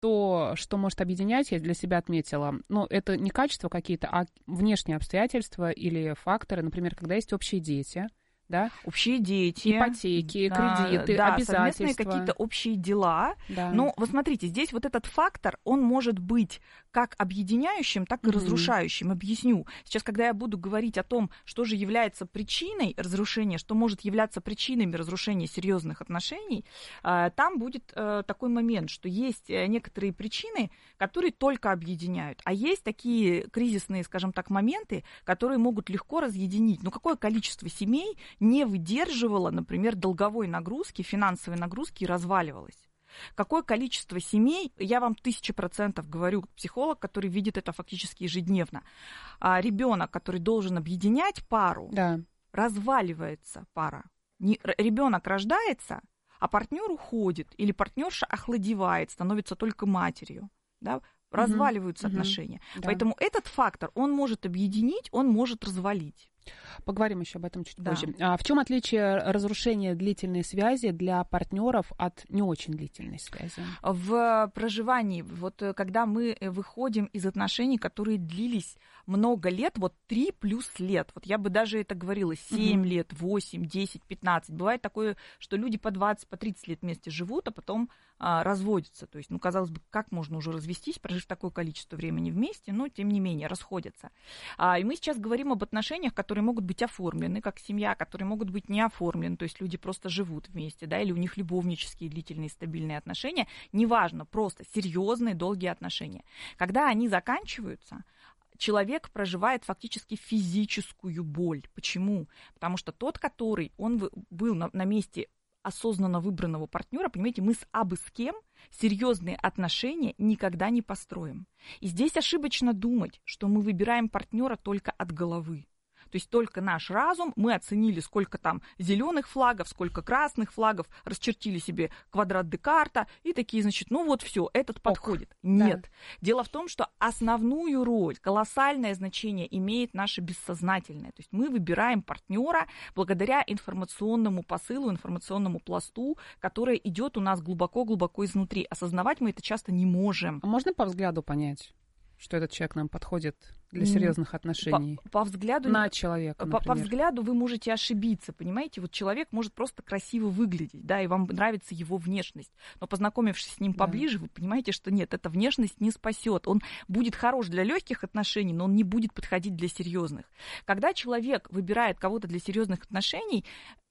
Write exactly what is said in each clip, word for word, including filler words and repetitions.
то, что может объединять, я для себя отметила, ну, это не качества какие-то, а внешние обстоятельства или факторы, например, когда есть общие дети, да? Общие дети, ипотеки, да, кредиты, да, обязательства. совместные какие-то общие дела. Да. Но вот смотрите, здесь вот этот фактор, он может быть как объединяющим, так и mm-hmm. разрушающим. Объясню. Сейчас, когда я буду говорить о том, что же является причиной разрушения, что может являться причинами разрушения серьезных отношений, там будет такой момент, что есть некоторые причины, которые только объединяют, а есть такие кризисные, скажем так, моменты, которые могут легко разъединить. Ну, какое количество семей не выдерживала, например, долговой нагрузки, финансовой нагрузки и разваливалась? Какое количество семей, я вам тысяча процентов говорю, психолог, который видит это фактически ежедневно, а ребенок, который должен объединять пару, да. разваливается пара. Ребенок рождается, а партнер уходит, или партнерша охладевает, становится только матерью, да? Разваливаются угу, отношения. Угу, Поэтому да. этот фактор, он может объединить, он может развалить. Поговорим еще об этом чуть да. позже. А в чем отличие разрушения длительной связи для партнеров от не очень длительной связи? В проживании, вот когда мы выходим из отношений, которые длились много лет, вот три плюс лет, вот я бы даже это говорила, семь угу. лет, восемь, десять, пятнадцать. Бывает такое, что люди по двадцать, по тридцать лет вместе живут, а потом а, разводятся. То есть, ну, казалось бы, как можно уже развестись, прожив такое количество времени вместе, но, тем не менее, расходятся. А, и мы сейчас говорим об отношениях, которые которые могут быть оформлены как семья, которые могут быть не оформлены, то есть люди просто живут вместе, да, или у них любовнические длительные стабильные отношения, неважно, просто серьезные долгие отношения. Когда они заканчиваются, человек проживает фактически физическую боль. Почему? Потому что тот, который он был на, на месте осознанно выбранного партнера, понимаете, мы с абы с кем серьезные отношения никогда не построим. И здесь ошибочно думать, что мы выбираем партнера только от головы. То есть только наш разум, мы оценили, сколько там зеленых флагов, сколько красных флагов, расчертили себе квадрат Декарта и такие, значит, ну вот все, этот Ок, подходит. Нет. Да. Дело в том, что основную роль, колоссальное значение имеет наше бессознательное. То есть мы выбираем партнера благодаря информационному посылу, информационному пласту, который идет у нас глубоко-глубоко изнутри. Осознавать мы это часто не можем. А можно по взгляду понять, что этот человек нам подходит для серьезных отношений? По, по взгляду на человека, по, по взгляду вы можете ошибиться, понимаете? Вот человек может просто красиво выглядеть, да, и вам нравится его внешность, но познакомившись с ним да. поближе, вы понимаете, что нет, эта внешность не спасет. Он будет хорош для легких отношений, но он не будет подходить для серьезных. Когда человек выбирает кого-то для серьезных отношений,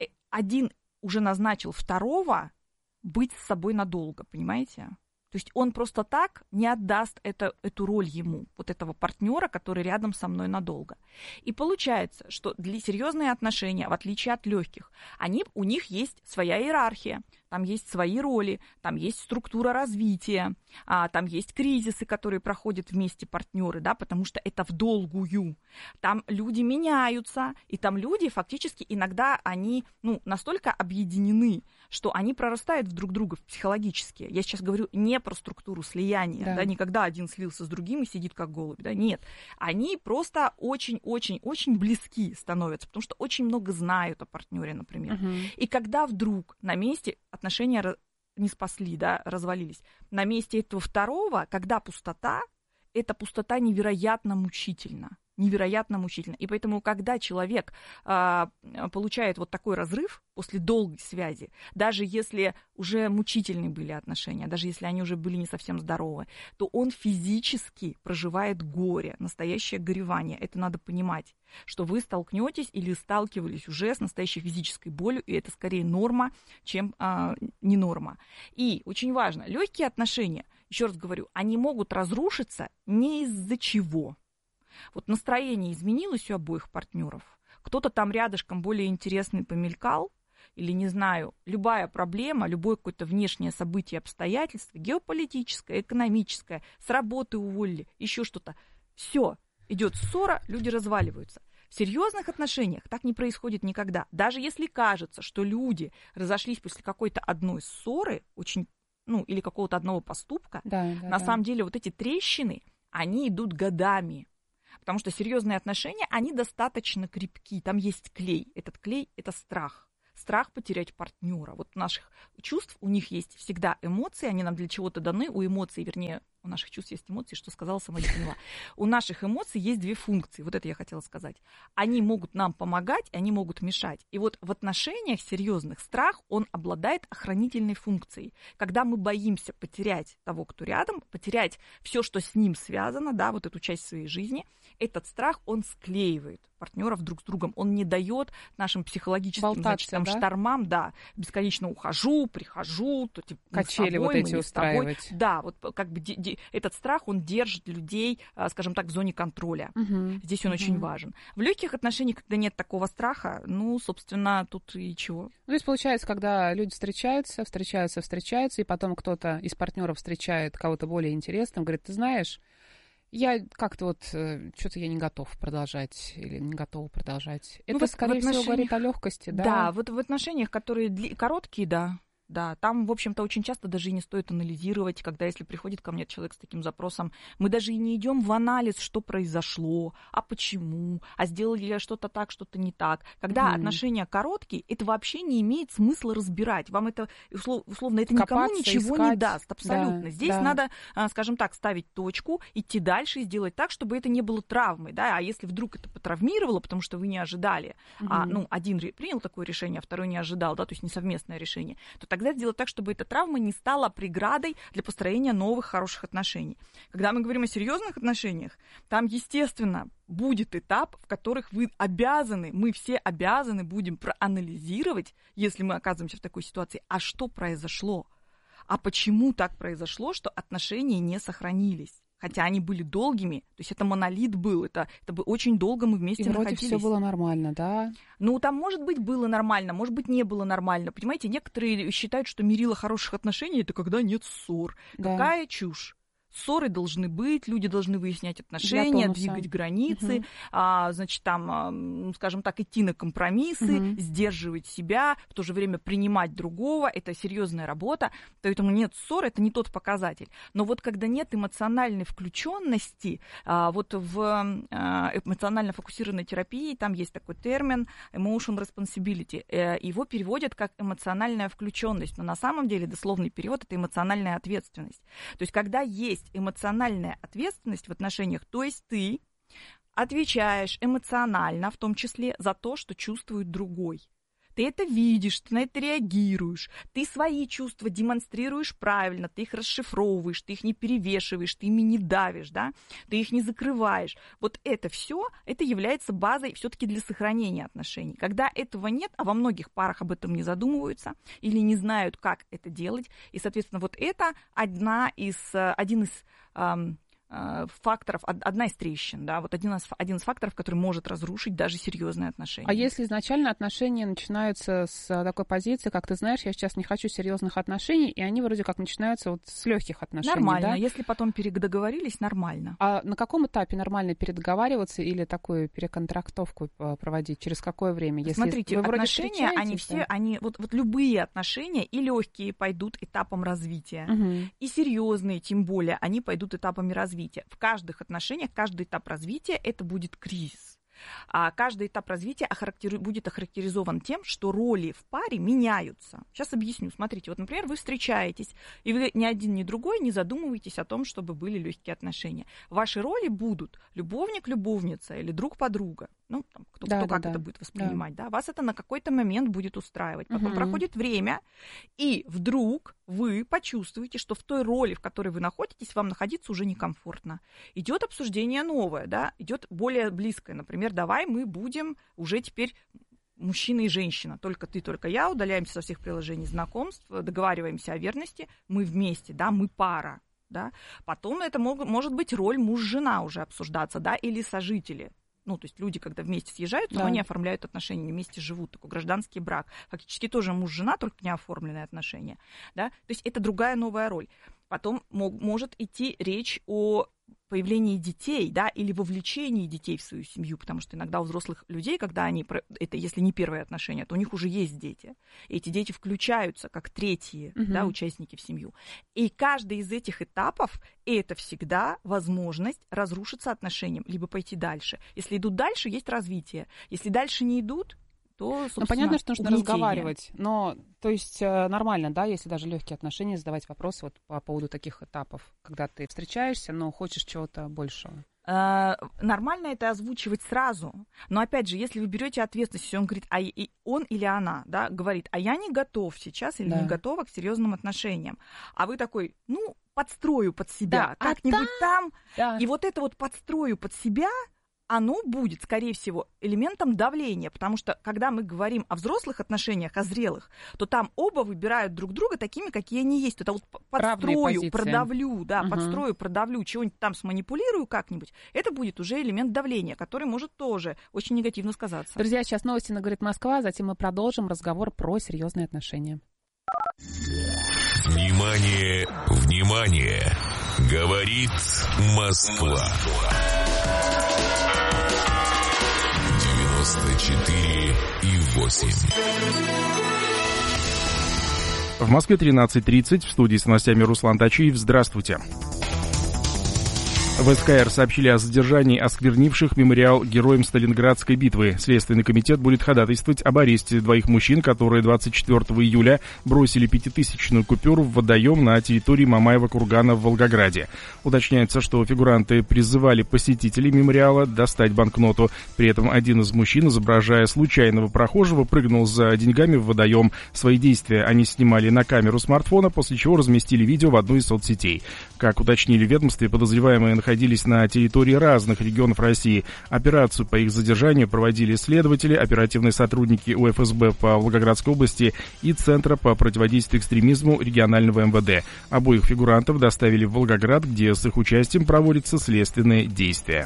один уже назначил второго быть с собой надолго, понимаете? То есть он просто так не отдаст это, эту роль ему, вот этого партнера, который рядом со мной надолго. И получается, что для серьезные отношения, в отличие от легких, они, у них есть своя иерархия, там есть свои роли, там есть структура развития, а, там есть кризисы, которые проходят вместе партнеры, да, потому что это в долгую. Там люди меняются, и там люди фактически иногда они ну, настолько объединены, что они прорастают в друг друга психологически. Я сейчас говорю не про структуру слияния, да. Да, не когда один слился с другим и сидит как голубь, да, нет. Они просто очень-очень-очень близки становятся, потому что очень много знают о партнере, например. Угу. И когда вдруг на месте отношения не спасли, да, развалились, на месте этого второго, когда пустота, эта пустота невероятно мучительна. Невероятно мучительно. И поэтому, когда человек а, получает вот такой разрыв после долгой связи, даже если уже мучительные были отношения, даже если они уже были не совсем здоровы, то он физически проживает горе, настоящее горевание. Это надо понимать, что вы столкнетесь или сталкивались уже с настоящей физической болью, и это скорее норма, чем а, не норма. И очень важно, легкие отношения, еще раз говорю, они могут разрушиться не из-за чего. Вот настроение изменилось у обоих партнеров, кто-то там рядышком более интересный помелькал, или, не знаю, любая проблема, любое какое-то внешнее событие, обстоятельство, геополитическое, экономическое, с работы уволили, еще что-то, все, идет ссора, люди разваливаются. В серьезных отношениях так не происходит никогда. Даже если кажется, что люди разошлись после какой-то одной ссоры, очень, ну, или какого-то одного поступка, да, да, на да. самом деле вот эти трещины, они идут годами. Потому что серьезные отношения, они достаточно крепки. Там есть клей. Этот клей – это страх. страх потерять партнера. Вот у наших чувств, у них есть всегда эмоции, они нам для чего-то даны, у эмоций, вернее, у наших чувств есть эмоции, что сказала, сама не поняла. У наших эмоций есть две функции, вот это я хотела сказать. Они могут нам помогать, они могут мешать. И вот в отношениях серьезных страх, он обладает охранительной функцией. Когда мы боимся потерять того, кто рядом, потерять все, что с ним связано, да, вот эту часть своей жизни, этот страх, он склеивает партнеров друг с другом, он не дает нашим психологическим Болтаться, значит, там, да? штормам, да, бесконечно ухожу, прихожу, то, типа, качели тобой, вот эти устраивать. Да, вот как бы этот страх, он держит людей, скажем так, в зоне контроля. Угу. Здесь он угу. очень важен. В легких отношениях, когда нет такого страха, ну, собственно, тут и чего. Ну, то есть, получается, когда люди встречаются, встречаются, встречаются, и потом кто-то из партнеров встречает кого-то более интересным, говорит, ты знаешь, я как-то вот, что-то я не готов продолжать или не готова продолжать. Это, ну, вот скорее всего, говорит о легкости, да? Да, вот в отношениях, которые дли... короткие, да. Да, там, в общем-то, очень часто даже и не стоит анализировать, когда, если приходит ко мне человек с таким запросом, мы даже и не идем в анализ, что произошло, а почему, а сделали ли что-то так, что-то не так. Когда mm. отношения короткие, это вообще не имеет смысла разбирать. Вам это, условно, это Копаться, никому ничего искать. не даст, абсолютно. Да, Здесь да. надо, скажем так, ставить точку, идти дальше и сделать так, чтобы это не было травмой. Да? А если вдруг это потравмировало, потому что вы не ожидали, mm-hmm. а, ну, один принял такое решение, а второй не ожидал, да, то есть несовместное решение, то тогда Тогда сделать так, чтобы эта травма не стала преградой для построения новых хороших отношений. Когда мы говорим о серьезных отношениях, там, естественно, будет этап, в которых вы обязаны, мы все обязаны будем проанализировать, если мы оказываемся в такой ситуации, а что произошло, а почему так произошло, что отношения не сохранились. Хотя они были долгими, то есть это монолит был, это, это бы очень долго мы вместе и вроде находились. все было нормально, да? Ну, там, может быть, было нормально, может быть, не было нормально. Понимаете, некоторые считают, что мерило хороших отношений — это когда нет ссор. Да. Какая чушь? Ссоры должны быть, люди должны выяснять отношения, двигать границы, угу. а, значит, там, скажем так, идти на компромиссы, угу. сдерживать себя, в то же время принимать другого. Это серьезная работа. Поэтому нет ссор, это не тот показатель. Но вот когда нет эмоциональной включенности, а, вот в а, эмоционально фокусированной терапии там есть такой термин emotion responsibility. Его переводят как эмоциональная включенность, но на самом деле дословный перевод — это эмоциональная ответственность. То есть когда есть эмоциональная ответственность в отношениях, то есть ты отвечаешь эмоционально, в том числе, за то, что чувствует другой. Ты это видишь, ты на это реагируешь, ты свои чувства демонстрируешь правильно, ты их расшифровываешь, ты их не перевешиваешь, ты ими не давишь, да? Ты их не закрываешь. Вот это все, это является базой все-таки для сохранения отношений. Когда этого нет, а во многих парах об этом не задумываются или не знают, как это делать, и, соответственно, вот это одна из, один из эм, факторов, одна из трещин, да, вот один из, один из факторов, который может разрушить даже серьезные отношения. А если изначально отношения начинаются с такой позиции, как ты знаешь, я сейчас не хочу серьезных отношений, и они вроде как начинаются вот с легких отношений, нормально, да? Если потом передоговорились, нормально. А на каком этапе нормально передоговариваться или такую переконтрактовку проводить? Через какое время? Если Смотрите, вы вроде отношения, они все, да? они, вот, вот любые отношения и легкие пойдут этапом развития, угу. и серьезные, тем более, они пойдут этапами развития. В каждых отношениях, каждый этап развития — это будет кризис. А каждый этап развития охарактери... будет охарактеризован тем, что роли в паре меняются. Сейчас объясню. Смотрите, вот, например, вы встречаетесь, и вы ни один, ни другой не задумываетесь о том, чтобы были легкие отношения. Ваши роли будут любовник-любовница или друг-подруга. Ну, там, кто, да, кто да, как да. это будет воспринимать. Да. Да? Вас это на какой-то момент будет устраивать. Потом угу. проходит время, и вдруг вы почувствуете, что в той роли, в которой вы находитесь, вам находиться уже некомфортно. Идет обсуждение новое, да? Идет более близкое. Например, давай мы будем уже теперь мужчина и женщина. Только ты, только я. Удаляемся со всех приложений знакомств, договариваемся о верности. Мы вместе, да, мы пара. Да? Потом это мог, может быть роль муж-жена уже обсуждаться, да, или сожители. Ну, то есть люди, когда вместе съезжаются, да. но они оформляют отношения, они вместе живут, такой гражданский брак. Фактически тоже муж-жена, только не оформленные отношения. Да? То есть это другая новая роль. Потом мог, может идти речь о появлении детей, да, или вовлечении детей в свою семью, потому что иногда у взрослых людей, когда они, это если не первые отношения, то у них уже есть дети. И эти дети включаются как третьи, угу. да, участники в семью. И каждый из этих этапов — это всегда возможность разрушиться отношениям, либо пойти дальше. Если идут дальше, есть развитие. Если дальше не идут, то, собственно, ну, понятно, что нужно угнетение. разговаривать, но, то есть, нормально, да, если даже легкие отношения, задавать вопросы вот по поводу таких этапов, когда ты встречаешься, но хочешь чего-то большего. Нормально это озвучивать сразу, но опять же, если вы берете ответственность, если он говорит, а и он или она, да, говорит, а я не готов сейчас или да. не готова к серьезным отношениям, а вы такой, ну, подстрою под себя, да, как-нибудь а там, да. и вот это вот подстрою под себя, оно будет, скорее всего, элементом давления, потому что, когда мы говорим о взрослых отношениях, о зрелых, то там оба выбирают друг друга такими, какие они есть. Это вот подстрою, продавлю, да, угу. подстрою, продавлю, чего-нибудь там сманипулирую как-нибудь, это будет уже элемент давления, который может тоже очень негативно сказаться. Друзья, сейчас новости на «Говорит Москва», затем мы продолжим разговор про серьезные отношения. Внимание, внимание! Говорит Москва. девяносто четыре и восемь. В Москве тринадцать тридцать. В студии с новостями Руслан Тачиев. Здравствуйте. В СКР сообщили о задержании осквернивших мемориал героям Сталинградской битвы. Следственный комитет будет ходатайствовать об аресте двоих мужчин, которые двадцать четвёртого июля бросили пятитысячную купюру в водоем на территории Мамаева кургана в Волгограде. Уточняется, что фигуранты призывали посетителей мемориала достать банкноту. При этом один из мужчин, изображая случайного прохожего, прыгнул за деньгами в водоем. Свои действия они снимали на камеру смартфона, после чего разместили видео в одной из соцсетей. Как уточнили в ведомстве, подозреваемые находились находились на территории разных регионов России. Операцию по их задержанию проводили следователи, оперативные сотрудники У Эф Эс Бэ по Волгоградской области и Центра по противодействию экстремизму регионального Эм Вэ Дэ. Обоих фигурантов доставили в Волгоград, где с их участием проводятся следственные действия.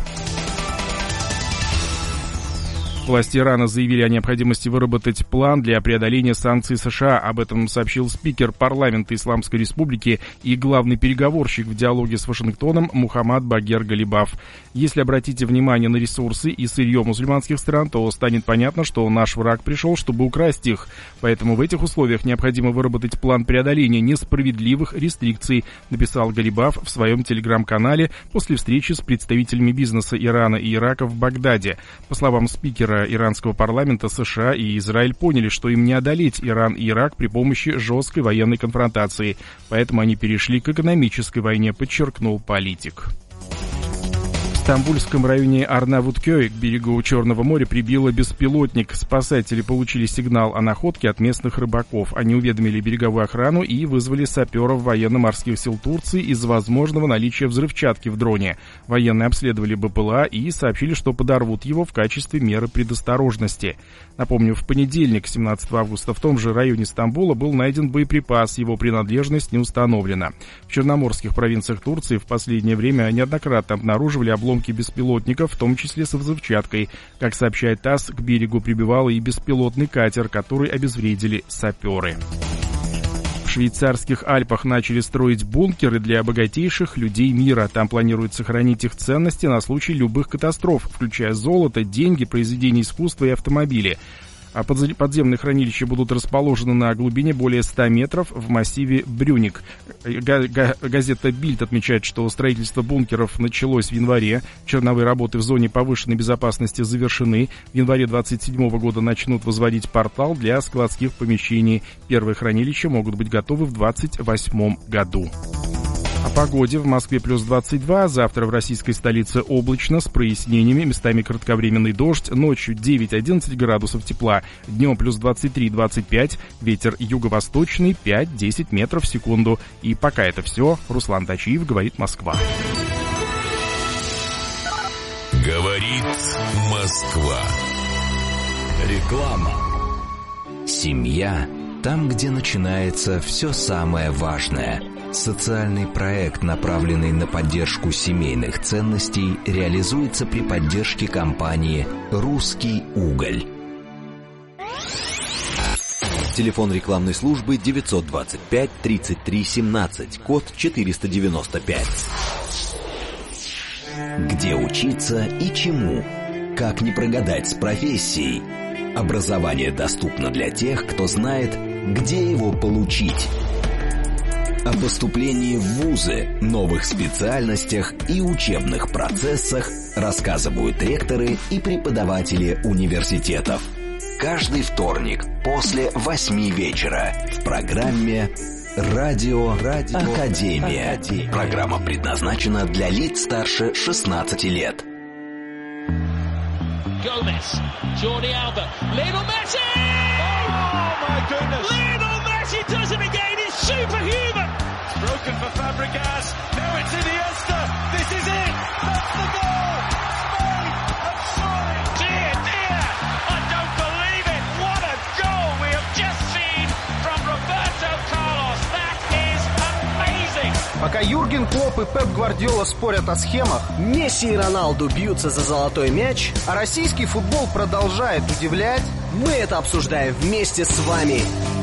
Власти Ирана заявили о необходимости выработать план для преодоления санкций США. Об этом сообщил спикер парламента Исламской Республики и главный переговорщик в диалоге с Вашингтоном Мухаммад Багер Галибаф. Если обратите внимание на ресурсы и сырье мусульманских стран, то станет понятно, что наш враг пришел, чтобы украсть их. Поэтому в этих условиях необходимо выработать план преодоления несправедливых рестрикций, написал Галибаф в своем телеграм-канале после встречи с представителями бизнеса Ирана и Ирака в Багдаде. По словам спикера иранского парламента, США и Израиль поняли, что им не одолеть Иран и Ирак при помощи жесткой военной конфронтации, поэтому они перешли к экономической войне, подчеркнул политик. В Стамбульском районе Арнавуткёй к берегу Черного моря прибило беспилотник. Спасатели получили сигнал о находке от местных рыбаков. Они уведомили береговую охрану и вызвали саперов военно-морских сил Турции из-за возможного наличия взрывчатки в дроне. Военные обследовали Бэ Пэ Эл А и сообщили, что подорвут его в качестве меры предосторожности. Напомню, в понедельник, семнадцатого августа, в том же районе Стамбула был найден боеприпас, его принадлежность не установлена. В черноморских провинциях Турции в последнее время неоднократно обнаруживали обломки беспилотников, в том числе со взрывчаткой. Как сообщает ТАСС, к берегу прибывал и беспилотный катер, который обезвредили саперы. В швейцарских Альпах начали строить бункеры для богатейших людей мира. Там планируют сохранить их ценности на случай любых катастроф, включая золото, деньги, произведения искусства и автомобили. А подземные хранилища будут расположены на глубине более ста метров в массиве Брюник. Газета «Бильд» отмечает, что строительство бункеров началось в январе. Черновые работы в зоне повышенной безопасности завершены. В январе двадцать седьмого года начнут возводить портал для складских помещений. Первые хранилища могут быть готовы в двадцать восьмом году. О погоде. В Москве плюс двадцать два, завтра в российской столице облачно, с прояснениями, местами кратковременный дождь, ночью девять-одиннадцать градусов тепла, днем плюс двадцать три - двадцать пять, ветер юго-восточный пять-десять метров в секунду. И пока это все. Руслан Тачиев, говорит Москва. Говорит Москва. Реклама. Семья там, где начинается все самое важное. Социальный проект, направленный на поддержку семейных ценностей, реализуется при поддержке компании «Русский уголь». Телефон рекламной службы девятьсот двадцать пять тридцать три семнадцать, код четыреста девяносто пять. Где учиться и чему? Как не прогадать с профессией? Образование доступно для тех, кто знает, где его получить. О поступлении в вузы, новых специальностях и учебных процессах рассказывают ректоры и преподаватели университетов. Каждый вторник после восьми вечера в программе «Радио, Радио Академия». Академия. Программа предназначена для лиц старше шестнадцати лет. Gomez, Jordi Alba, Lionel Messi! Oh my goodness! Lionel Messi does it again, he's superhuman! It's broken for Fabregas, now it's Iniesta, this is it! That's the goal! Spain have soared! Dear, dear, I don't believe it! What a goal we have just seen from Roberto Carlos! That is amazing! Пока Юрген Клопп и Пеп Гвардиола спорят о схемах, Месси и Роналду бьются за золотой мяч, а российский футбол продолжает удивлять, мы это обсуждаем вместе с вами.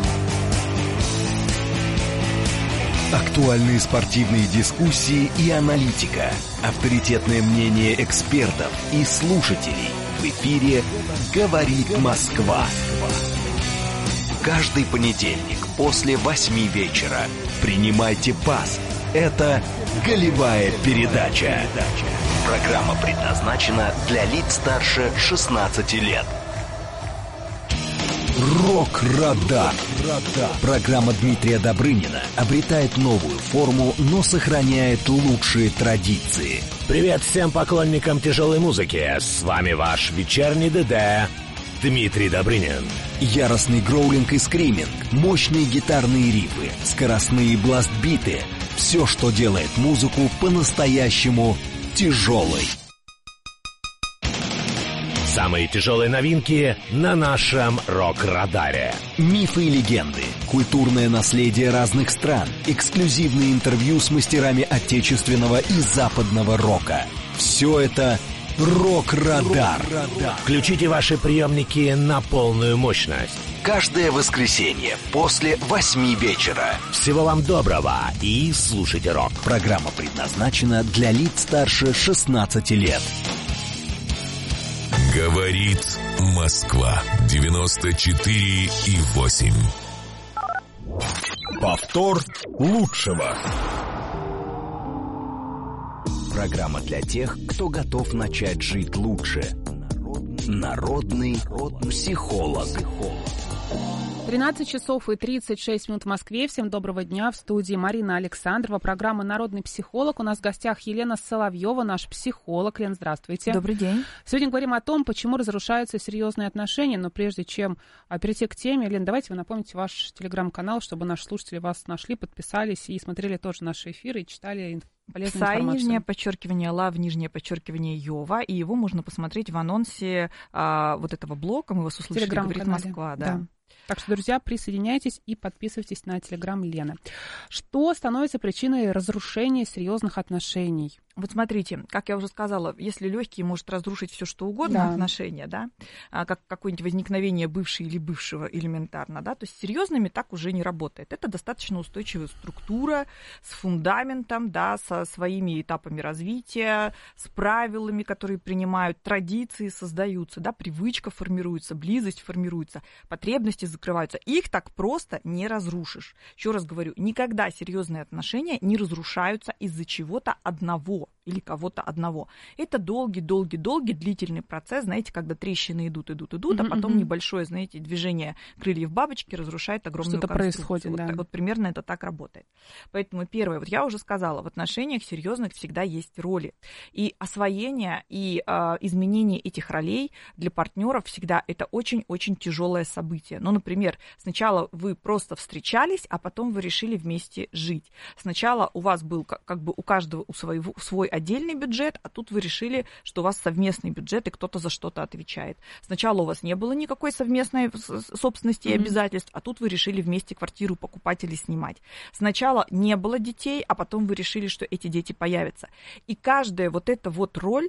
Актуальные спортивные дискуссии и аналитика, авторитетное мнение экспертов и слушателей. В эфире «Говорит Москва». Каждый понедельник после восьми вечера принимайте пас. Это «Голевая передача». Программа предназначена для лиц старше шестнадцати лет. Рок-радар. Программа Дмитрия Добрынина обретает новую форму, но сохраняет лучшие традиции. Привет всем поклонникам тяжелой музыки. С вами ваш вечерний ДД Дмитрий Добрынин. Яростный гроулинг и скриминг, мощные гитарные рифы, скоростные бласт-биты. Все, что делает музыку по-настоящему тяжелой. Самые тяжелые новинки на нашем рок-радаре. Мифы и легенды, культурное наследие разных стран, эксклюзивные интервью с мастерами отечественного и западного рока. Все это «Рок-радар». Включите ваши приемники на полную мощность. Каждое воскресенье после восьми вечера. Всего вам доброго и слушайте рок. Программа предназначена для лиц старше шестнадцати лет. Говорит Москва. девяносто четыре и восемь. Повтор лучшего. Программа для тех, кто готов начать жить лучше. Народный психолог. тринадцать часов и тридцать шесть минут в Москве. Всем доброго дня. В студии Марина Александрова. Программа «Народный психолог». У нас в гостях Елена Соловьева, наш психолог. Лен, здравствуйте. Добрый день. Сегодня говорим о том, почему разрушаются серьезные отношения. Но прежде чем перейти к теме, Лен, давайте вы напомните ваш телеграм-канал, чтобы наши слушатели вас нашли, подписались и смотрели тоже наши эфиры и читали полезную Псай, информацию. нижнее подчеркивание, лав, нижнее подчеркивание, Йова. И его можно посмотреть в анонсе а, вот этого блока. Мы вас услышали, говорит Москва. Да. Да. Так что, друзья, присоединяйтесь и подписывайтесь на телеграм Лены. Что становится причиной разрушения серьезных отношений? Вот смотрите, как я уже сказала, если легкий может разрушить все что угодно, да. отношения, да, как какое-нибудь возникновение бывшей или бывшего элементарно, да, то есть с серьезными так уже не работает. Это достаточно устойчивая структура с фундаментом, да, со своими этапами развития, с правилами, которые принимают, традиции создаются, да, привычка формируется, близость формируется, потребности закрываются. Их так просто не разрушишь. Еще раз говорю, никогда серьезные отношения не разрушаются из-за чего-то одного или кого-то одного. Это долгий-долгий-долгий длительный процесс, знаете, когда трещины идут, идут, идут, mm-hmm. а потом небольшое, знаете, движение крыльев бабочки разрушает огромную Что-то конструкцию. Происходит, да. вот, вот примерно это так работает. Поэтому первое, вот я уже сказала, в отношениях серьезных всегда есть роли. И освоение, и э, изменение этих ролей для партнеров всегда это очень-очень тяжелое событие. Ну, например, сначала вы просто встречались, а потом вы решили вместе жить. Сначала у вас был как, как бы у каждого у своего, свой отдельный бюджет, а тут вы решили, что у вас совместный бюджет, и кто-то за что-то отвечает. Сначала у вас не было никакой совместной собственности и mm-hmm. обязательств, а тут вы решили вместе квартиру покупать или снимать. Сначала не было детей, а потом вы решили, что эти дети появятся. И каждая вот эта вот роль,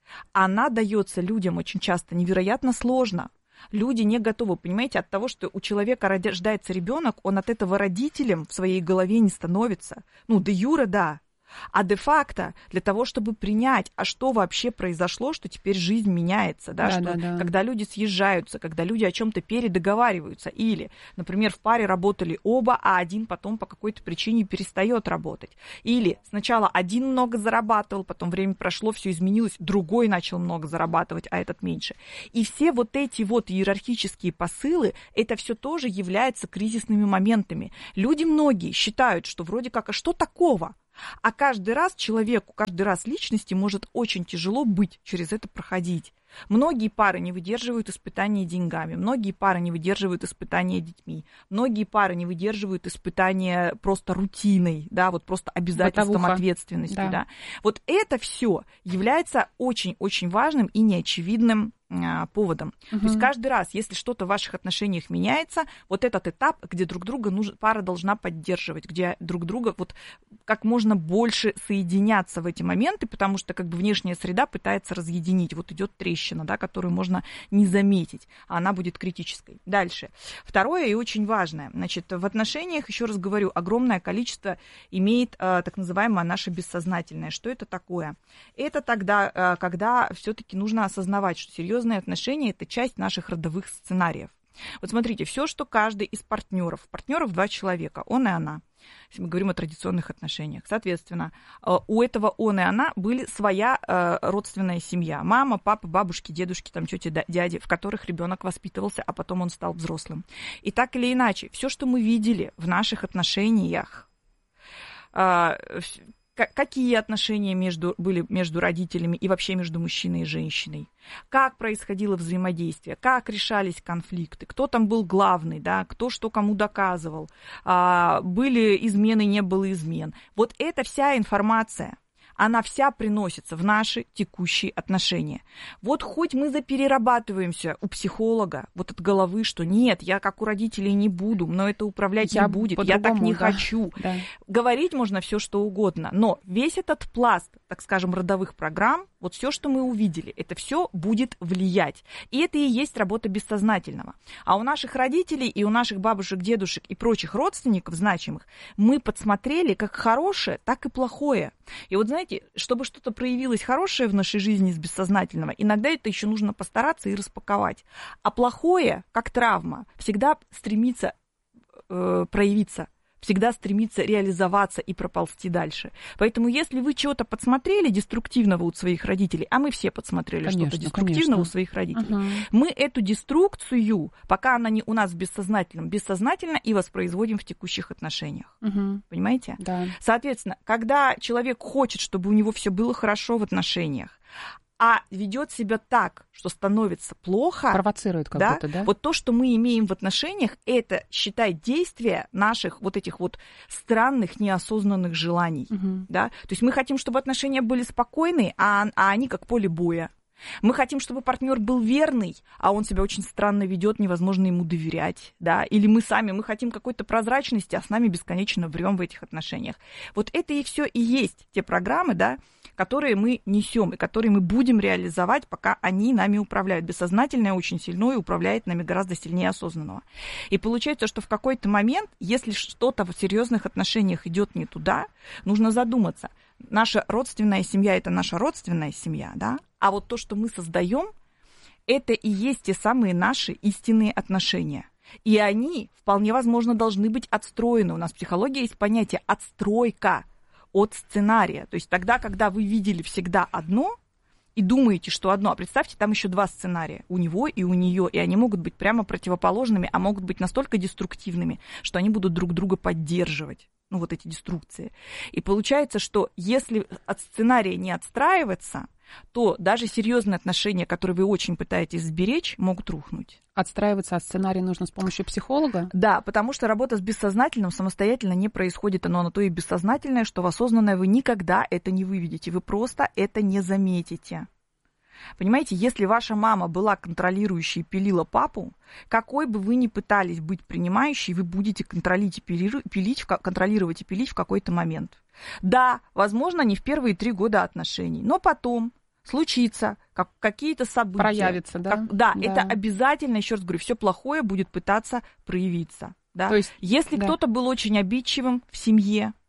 она дается людям очень часто невероятно сложно. Люди не готовы, понимаете, от того, что у человека рождается ребенок, он от этого родителем в своей голове не становится. Ну, де юре, да. а де-факто для того, чтобы принять, а что вообще произошло, что теперь жизнь меняется, да, да, что да, да. когда люди съезжаются, когда люди о чем-то передоговариваются, или, например, в паре работали оба, а один потом по какой-то причине перестает работать, или сначала один много зарабатывал, потом время прошло, все изменилось, другой начал много зарабатывать, а этот меньше. И все вот эти вот иерархические посылы, это все тоже является кризисными моментами. Люди многие считают, что вроде как, а что такого? А каждый раз человеку, каждый раз личности может очень тяжело быть, через это проходить. Многие пары не выдерживают испытания деньгами, многие пары не выдерживают испытания детьми, многие пары не выдерживают испытания просто рутиной, да, вот просто обязательством, бытовуха. Ответственностью, да. Да. Вот это все является очень-очень важным и неочевидным а, поводом. Угу. То есть каждый раз, если что-то в ваших отношениях меняется, вот этот этап, где друг друга нужно, пара должна поддерживать, где друг друга вот как можно больше соединяться в эти моменты, потому что как бы внешняя среда пытается разъединить. Вот идет трещина, да, которую можно не заметить, а она будет критической. Дальше. Второе и очень важное. Значит, в отношениях, еще раз говорю, огромное количество имеет а, так называемое наше бессознательное. Что это такое? Это тогда, а, когда все-таки нужно осознавать, что серьезные отношения – это часть наших родовых сценариев. Вот смотрите, все, что каждый из партнеров, партнеров два человека, он и она, если мы говорим о традиционных отношениях, соответственно, у этого он и она были своя родственная семья, мама, папа, бабушки, дедушки, там тети, дяди, в которых ребенок воспитывался, а потом он стал взрослым. И так или иначе, все, что мы видели в наших отношениях, какие отношения между, были между родителями и вообще между мужчиной и женщиной, как происходило взаимодействие, как решались конфликты, кто там был главный, да, кто что кому доказывал, были измены, не было измен. Вот эта вся информация, она вся приносится в наши текущие отношения. Вот хоть мы заперерабатываемся у психолога, вот от головы, что нет, я как у родителей не буду, но это управлять я не будет, я так не да. хочу. Да. Говорить можно все что угодно, но весь этот пласт, так скажем, родовых программ, вот все, что мы увидели, это все будет влиять. И это и есть работа бессознательного. А у наших родителей и у наших бабушек, дедушек и прочих родственников значимых мы подсмотрели как хорошее, так и плохое. И вот знаете, чтобы что-то проявилось хорошее в нашей жизни из бессознательного, иногда это еще нужно постараться и распаковать. А плохое, как травма, всегда стремится э, проявиться, всегда стремится реализоваться и проползти дальше. Поэтому если вы чего-то подсмотрели деструктивного у своих родителей, а мы все подсмотрели конечно, что-то деструктивного конечно. у своих родителей, угу. мы эту деструкцию, пока она не у нас в бессознательном, бессознательно и воспроизводим в текущих отношениях. Угу. Понимаете? Да. Соответственно, когда человек хочет, чтобы у него все было хорошо в отношениях, а ведет себя так, что становится плохо, провоцирует как да? будто, да? Вот то, что мы имеем в отношениях, это, считай, действие наших вот этих вот странных, неосознанных желаний. Угу. Да? То есть мы хотим, чтобы отношения были спокойные, а, а они как поле боя. Мы хотим, чтобы партнер был верный, а он себя очень странно ведет, невозможно ему доверять, да, или мы сами, мы хотим какой-то прозрачности, а с нами бесконечно врем в этих отношениях. Вот это и все и есть те программы, да, которые мы несем и которые мы будем реализовать, пока они нами управляют. Бессознательное очень сильно и управляет нами гораздо сильнее осознанного. И получается, что в какой-то момент, если что-то в серьезных отношениях идет не туда, нужно задуматься. Наша родственная семья – это наша родственная семья, да? А вот то, что мы создаем, это и есть те самые наши истинные отношения. И они, вполне возможно, должны быть отстроены. У нас в психологии есть понятие «отстройка» от сценария. То есть тогда, когда вы видели всегда одно и думаете, что одно, а представьте, там еще два сценария, у него и у нее, и они могут быть прямо противоположными, а могут быть настолько деструктивными, что они будут друг друга поддерживать. Ну, вот эти деструкции. И получается, что если от сценария не отстраиваться, то даже серьезные отношения, которые вы очень пытаетесь сберечь, могут рухнуть. Отстраиваться от сценария нужно с помощью психолога? Да, потому что работа с бессознательным самостоятельно не происходит. Оно на то и бессознательное, что в осознанное вы никогда это не выведете. Вы просто это не заметите. Понимаете, если ваша мама была контролирующей и пилила папу, какой бы вы ни пытались быть принимающей, вы будете контролировать и пилить, контролировать и пилить в какой-то момент. Да, возможно, не в первые три года отношений, но потом случится как, какие-то события. Проявится, да? Как, да, да, это обязательно, еще раз говорю, все плохое будет пытаться проявиться. Да? То есть, если да. кто-то был очень обидчивым в семье,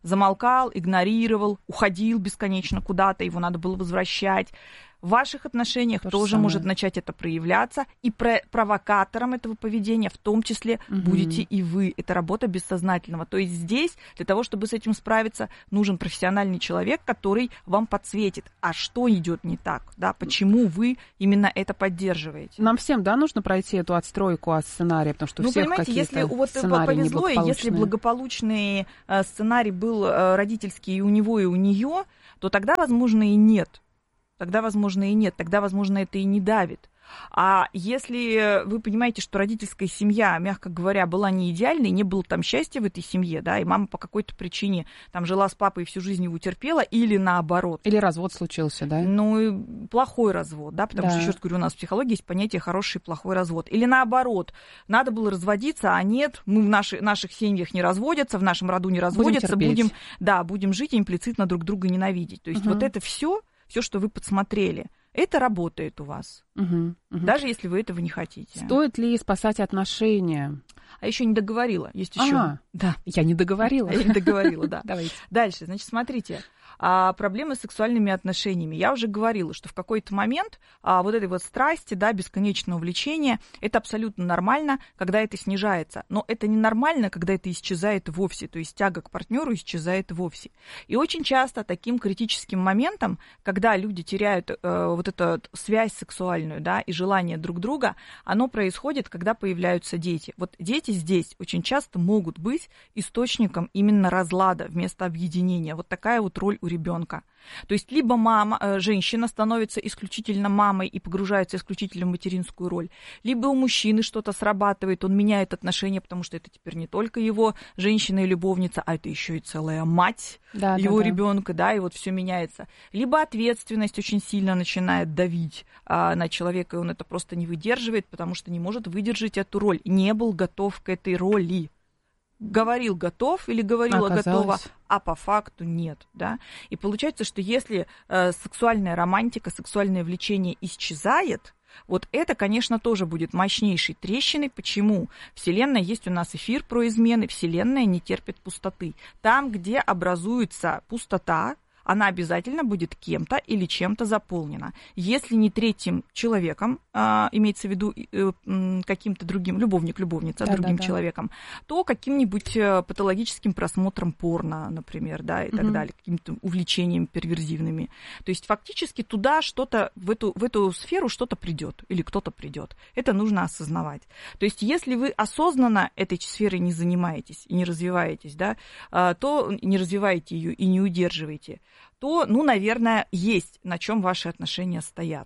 замолкал, игнорировал, уходил бесконечно куда-то, его надо было возвращать. В ваших отношениях То тоже самое. может начать это проявляться, и про- провокатором этого поведения в том числе угу. будете и вы. Это работа бессознательного. То есть здесь для того, чтобы с этим справиться, нужен профессиональный человек, который вам подсветит, а что идет не так, да, почему вы именно это поддерживаете. Нам всем, да, нужно пройти эту отстройку от сценария, потому что у ну, всех понимаете, какие-то если вот повезло, и если благополучный э, сценарий был э, родительский и у него, и у нее, то тогда, возможно, и нет. Тогда, возможно, и нет. Тогда, возможно, это и не давит. А если вы понимаете, что родительская семья, мягко говоря, была не идеальной, не было там счастья в этой семье, да, и мама по какой-то причине там жила с папой и всю жизнь его терпела, или наоборот. Или развод случился, да? Ну, плохой развод, да, потому да. что, еще раз говорю, у нас в психологии есть понятие хороший и плохой развод. Или наоборот, надо было разводиться, а нет, мы в наши, наших семьях не разводятся, в нашем роду не разводятся, будем, будем, да, будем жить и имплицитно друг друга ненавидеть. То есть угу. вот это все, все, что вы подсмотрели, это работает у вас, угу, угу. даже если вы этого не хотите. Стоит ли спасать отношения? А еще не договорила. Есть еще. А, да. Я не договорила. Я не договорила, да. Давайте. Дальше, значит, смотрите. А, проблемы с сексуальными отношениями. Я уже говорила, что в какой-то момент а, вот этой вот страсти, да, бесконечного влечения, это абсолютно нормально, когда это снижается. Но это не нормально, когда это исчезает вовсе. То есть тяга к партнеру исчезает вовсе. И очень часто таким критическим моментом, когда люди теряют э, вот эту связь сексуальную, да, и желание друг друга, оно происходит, когда появляются дети. Вот дети здесь очень часто могут быть источником именно разлада вместо объединения. Вот такая вот роль у ребенка. То есть либо мама, женщина становится исключительно мамой и погружается исключительно в материнскую роль, либо у мужчины что-то срабатывает, он меняет отношения, потому что это теперь не только его женщина и любовница, а это еще и целая мать да, его да, ребенка, да. да, и вот все меняется. Либо ответственность очень сильно начинает давить а, на человека, и он это просто не выдерживает, потому что не может выдержать эту роль, не был готов к этой роли. Говорил готов или говорила Оказалось. готова, а по факту нет, да. И получается, что если э, сексуальная романтика, сексуальное влечение исчезает, вот это, конечно, тоже будет мощнейшей трещиной. Почему? Вселенная, есть у нас эфир про измены, Вселенная не терпит пустоты. Там, где образуется пустота, она обязательно будет кем-то или чем-то заполнена. Если не третьим человеком, а, имеется в виду э, каким-то другим, любовник, любовница, да, другим да, да. человеком, то каким-нибудь патологическим просмотром порно, например, да, и угу. так далее, какими-то увлечениями перверзивными. То есть фактически туда что-то, в эту, в эту сферу что-то придет или кто-то придет. Это нужно осознавать. То есть если вы осознанно этой сферой не занимаетесь и не развиваетесь, да, то не развиваете ее и не удерживаете, то, ну, наверное, есть на чем ваши отношения стоят.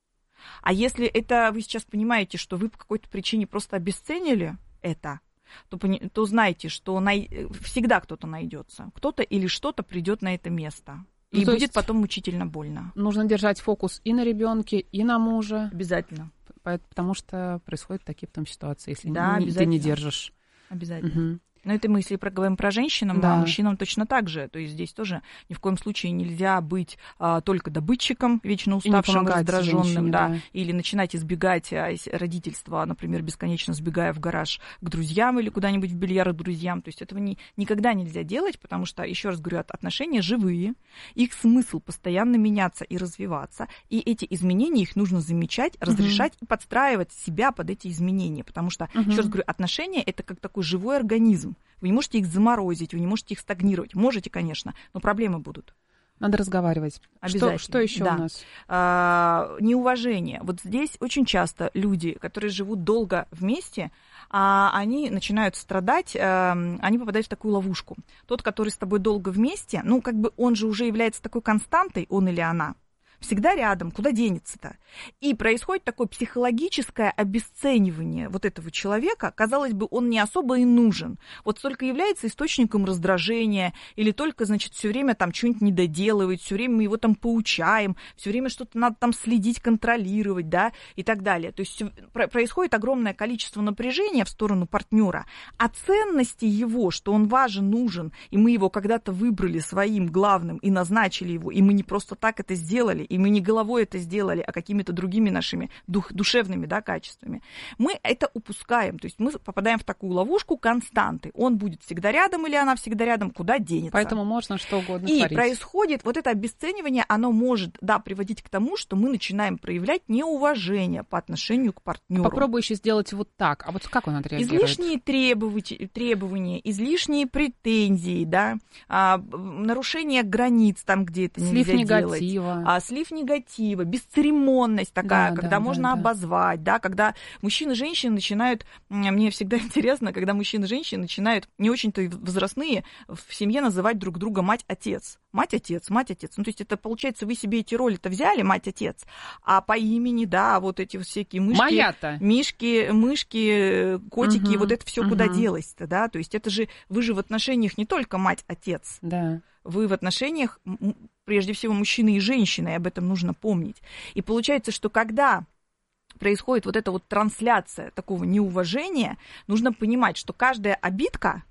А если это вы сейчас понимаете, что вы по какой-то причине просто обесценили это, то, то знайте, что най... всегда кто-то найдется, кто-то или что-то придет на это место. И ну, будет потом мучительно больно. Нужно держать фокус и на ребенке, и на муже. Обязательно. Потому что происходят такие потом ситуации, если да, не, ты не держишь. Обязательно. Угу. Но это мы, если проговорим про женщин, да. а мужчинам точно так же. То есть здесь тоже ни в коем случае нельзя быть а, только добытчиком, вечно уставшим, раздраженным, женщине, да, да. или начинать избегать родительства, например, бесконечно сбегая в гараж к друзьям или куда-нибудь в бильярд к друзьям. То есть этого не, никогда нельзя делать, потому что, еще раз говорю, отношения живые, их смысл постоянно меняться и развиваться, и эти изменения, их нужно замечать, разрешать угу. и подстраивать себя под эти изменения, потому что, угу. еще раз говорю, отношения — это как такой живой организм. Вы не можете их заморозить, вы не можете их стагнировать. Можете, конечно, но проблемы будут. Надо разговаривать. Обязательно. Что, что еще да. у нас? А, неуважение. Вот здесь очень часто люди, которые живут долго вместе, а, они начинают страдать, а, они попадают в такую ловушку. Тот, который с тобой долго вместе, ну, как бы он же уже является такой константой, он или она, всегда рядом, куда денется-то? И происходит такое психологическое обесценивание вот этого человека. Казалось бы, он не особо и нужен. Вот только является источником раздражения, или только, значит, все время там что-нибудь недоделывает, все время мы его там поучаем, все время что-то надо там следить, контролировать, да, и так далее. То есть происходит огромное количество напряжения в сторону партнера, а ценности его, что он важен, нужен, и мы его когда-то выбрали своим главным и назначили его, и мы не просто так это сделали, и мы не головой это сделали, а какими-то другими нашими дух, душевными, да, качествами, мы это упускаем. То есть мы попадаем в такую ловушку константы. Он будет всегда рядом или она всегда рядом, куда денется. Поэтому можно что угодно и творить. Происходит вот это обесценивание, оно может, да, приводить к тому, что мы начинаем проявлять неуважение по отношению к партнеру. А попробуй еще сделать вот так. А вот как он отреагирует? Излишние требования, требования излишние претензии, да, а, нарушение границ там, где это слив нельзя негатива. делать. А, слив негатива, бесцеремонность такая, да, когда да, можно да, обозвать, да, когда мужчины и женщины начинают, мне всегда интересно, когда мужчины и женщины начинают, не очень-то возрастные, в семье называть друг друга мать-отец. Мать-отец, мать-отец. Ну, то есть это, получается, вы себе эти роли-то взяли, мать-отец, а по имени, да, вот эти всякие мышки, Моя-то. мишки, мышки, котики, угу, вот это все угу. куда делось-то, да, то есть это же, вы же в отношениях не только мать-отец, да. вы в отношениях, прежде всего, мужчины и женщины, и об этом нужно помнить. И получается, что когда происходит вот эта вот трансляция такого неуважения, нужно понимать, что каждая обидка,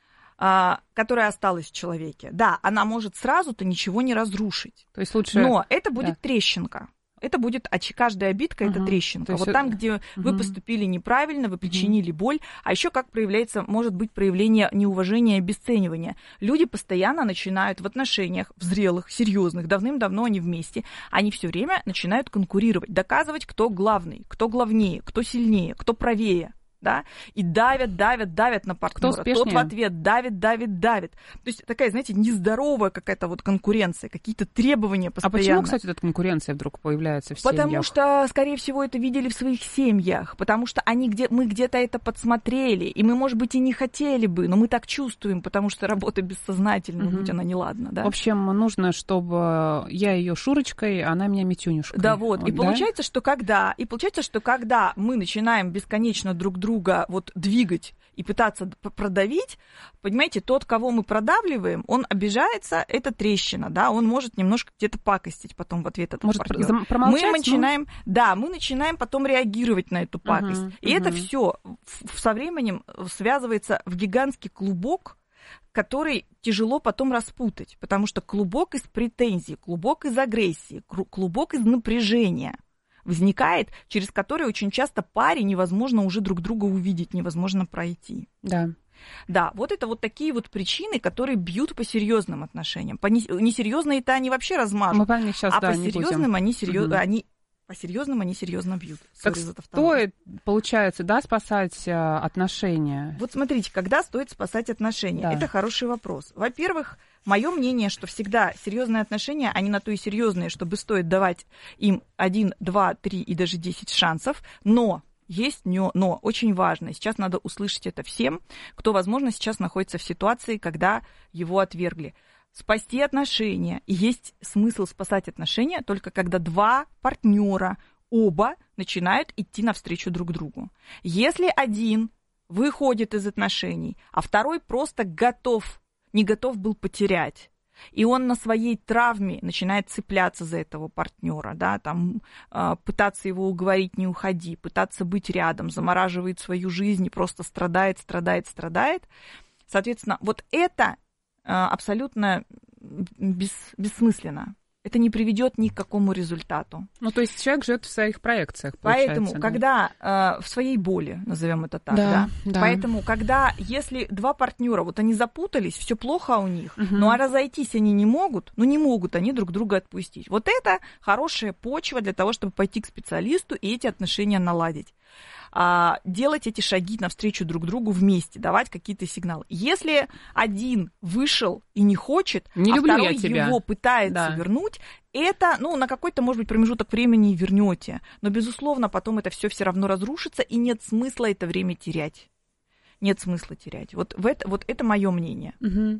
которая осталась в человеке, да, она может сразу-то ничего не разрушить. То есть лучше... Но это будет да. трещинка. Это будет, каждая обидка, uh-huh. это трещинка. Вот там, где uh-huh. вы поступили неправильно, вы причинили uh-huh. боль, а еще как проявляется, может быть, проявление неуважения и обесценивания. Люди постоянно начинают в отношениях, в зрелых, серьезных, давным-давно они вместе, они все время начинают конкурировать, доказывать, кто главный, кто главнее, кто сильнее, кто правее. Да, и давят, давят, давят на партнера. Тот в ответ давит, давит, давит. То есть такая, знаете, нездоровая какая-то вот конкуренция, какие-то требования постоянно. А почему, кстати, эта конкуренция вдруг появляется в семьях? Потому что, скорее всего, это видели в своих семьях, потому что они где, мы где-то это подсмотрели, и мы, может быть, и не хотели бы, но мы так чувствуем, потому что работа бессознательная, угу. будь она неладна. Да? В общем, нужно, чтобы я ее Шурочкой, а она меня Митюнюшкой. Да, вот. И да? получается, что когда, и получается, что когда мы начинаем бесконечно друг друга друга вот двигать и пытаться продавить, понимаете, тот, кого мы продавливаем, он обижается, это трещина, да, он может немножко где-то пакостить потом в ответ этот может партнер. Промолчать, мы начинаем, ну... да, мы начинаем потом реагировать на эту пакость. Uh-huh, и uh-huh. это все со временем связывается в гигантский клубок, который тяжело потом распутать, потому что клубок из претензий, клубок из агрессии, клубок из напряжения возникает, через который очень часто паре невозможно уже друг друга увидеть, невозможно пройти. Да. Да, вот это вот такие вот причины, которые бьют по серьезным отношениям. По несерьезные-то они вообще размажут. Мы поняли, сейчас, а да, по серьезным они серьезно, угу. они по серьезным они серьезно бьют. Так стоит, получается, да, спасать а, отношения? Вот смотрите, когда стоит спасать отношения? Да. Это хороший вопрос. Во-первых, мое мнение, что всегда серьезные отношения, они на то и серьезные, чтобы стоит давать им один, два, три и даже десять шансов, но есть но, но очень важно, сейчас надо услышать это всем, кто, возможно, сейчас находится в ситуации, когда его отвергли. Спасти отношения. И есть смысл спасать отношения только когда два партнера, оба начинают идти навстречу друг другу. Если один выходит из отношений, а второй просто готов, не готов был потерять, и он на своей травме начинает цепляться за этого партнера, да, там, э, пытаться его уговорить не уходи, пытаться быть рядом, замораживает свою жизнь и просто страдает, страдает, страдает. Соответственно, вот это абсолютно бес, бессмысленно. Это не приведет ни к какому результату. Ну, то есть человек живет в своих проекциях, получается. Поэтому, да. когда э, в своей боли, назовем это так, да, да? да. Поэтому, когда, если два партнера, вот они запутались, все плохо у них, угу. ну а разойтись они не могут, ну не могут они друг друга отпустить. Вот это хорошая почва для того, чтобы пойти к специалисту и эти отношения наладить. А, делать эти шаги навстречу друг другу вместе, давать какие-то сигналы. Если один вышел и не хочет, не а люблю второй я тебя. его пытается да. вернуть, это, ну, на какой-то, может быть, промежуток времени вернете. Но, безусловно, потом это все все равно разрушится, и нет смысла это время терять. Нет смысла терять. Вот, в это, вот это мое мнение. Угу.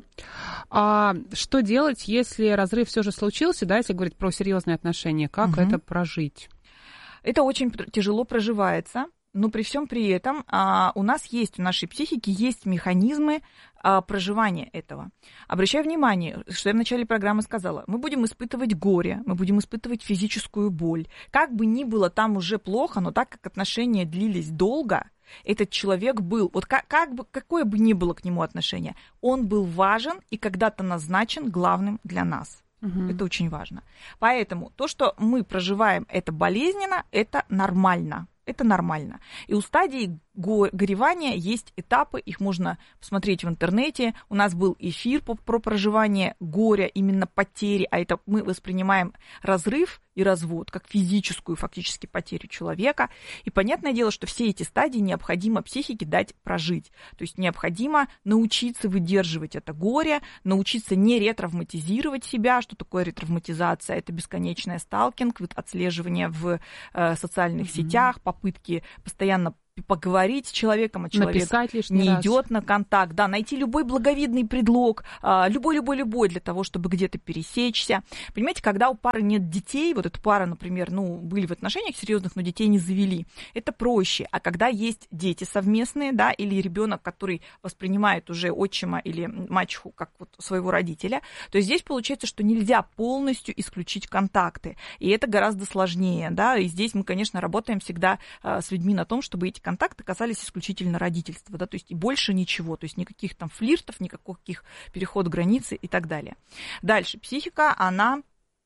А что делать, если разрыв все же случился, да, если говорить про серьезные отношения, как угу. это прожить? Это очень тяжело проживается. Но при всем при этом а, у нас есть, в нашей психике есть механизмы а, проживания этого. Обращаю внимание, что я в начале программы сказала, мы будем испытывать горе, мы будем испытывать физическую боль. Как бы ни было там уже плохо, но так как отношения длились долго, этот человек был, вот как, как бы, какое бы ни было к нему отношение, он был важен и когда-то назначен главным для нас. Угу. Это очень важно. Поэтому то, что мы проживаем, это болезненно, это нормально. Это нормально. И у стадии горевания есть этапы, их можно посмотреть в интернете. У нас был эфир по, про проживание горя, именно потери, а это мы воспринимаем разрыв и развод как физическую фактически потерю человека. И понятное дело, что все эти стадии необходимо психике дать прожить. То есть необходимо научиться выдерживать это горе, научиться не ретравматизировать себя. Что такое ретравматизация? Это бесконечное сталкинг, отслеживание в э, социальных mm-hmm. сетях, попытки постоянно поговорить с человеком, а человек не раз. идет на контакт, да, найти любой благовидный предлог, любой-любой-любой для того, чтобы где-то пересечься. Понимаете, когда у пары нет детей, вот эта пара, например, ну, были в отношениях серьезных, но детей не завели, это проще. А когда есть дети совместные, да, или ребенок, который воспринимает уже отчима или мачеху как вот своего родителя, то здесь получается, что нельзя полностью исключить контакты. И это гораздо сложнее, да, и здесь мы, конечно, работаем всегда с людьми на том, чтобы эти контакты касались исключительно родительства, да, то есть и больше ничего, то есть никаких там флиртов, никаких переходов границы и так далее. Дальше, психика, она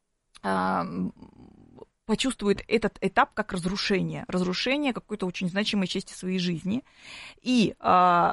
э, почувствует этот этап как разрушение, разрушение какой-то очень значимой части своей жизни, и э,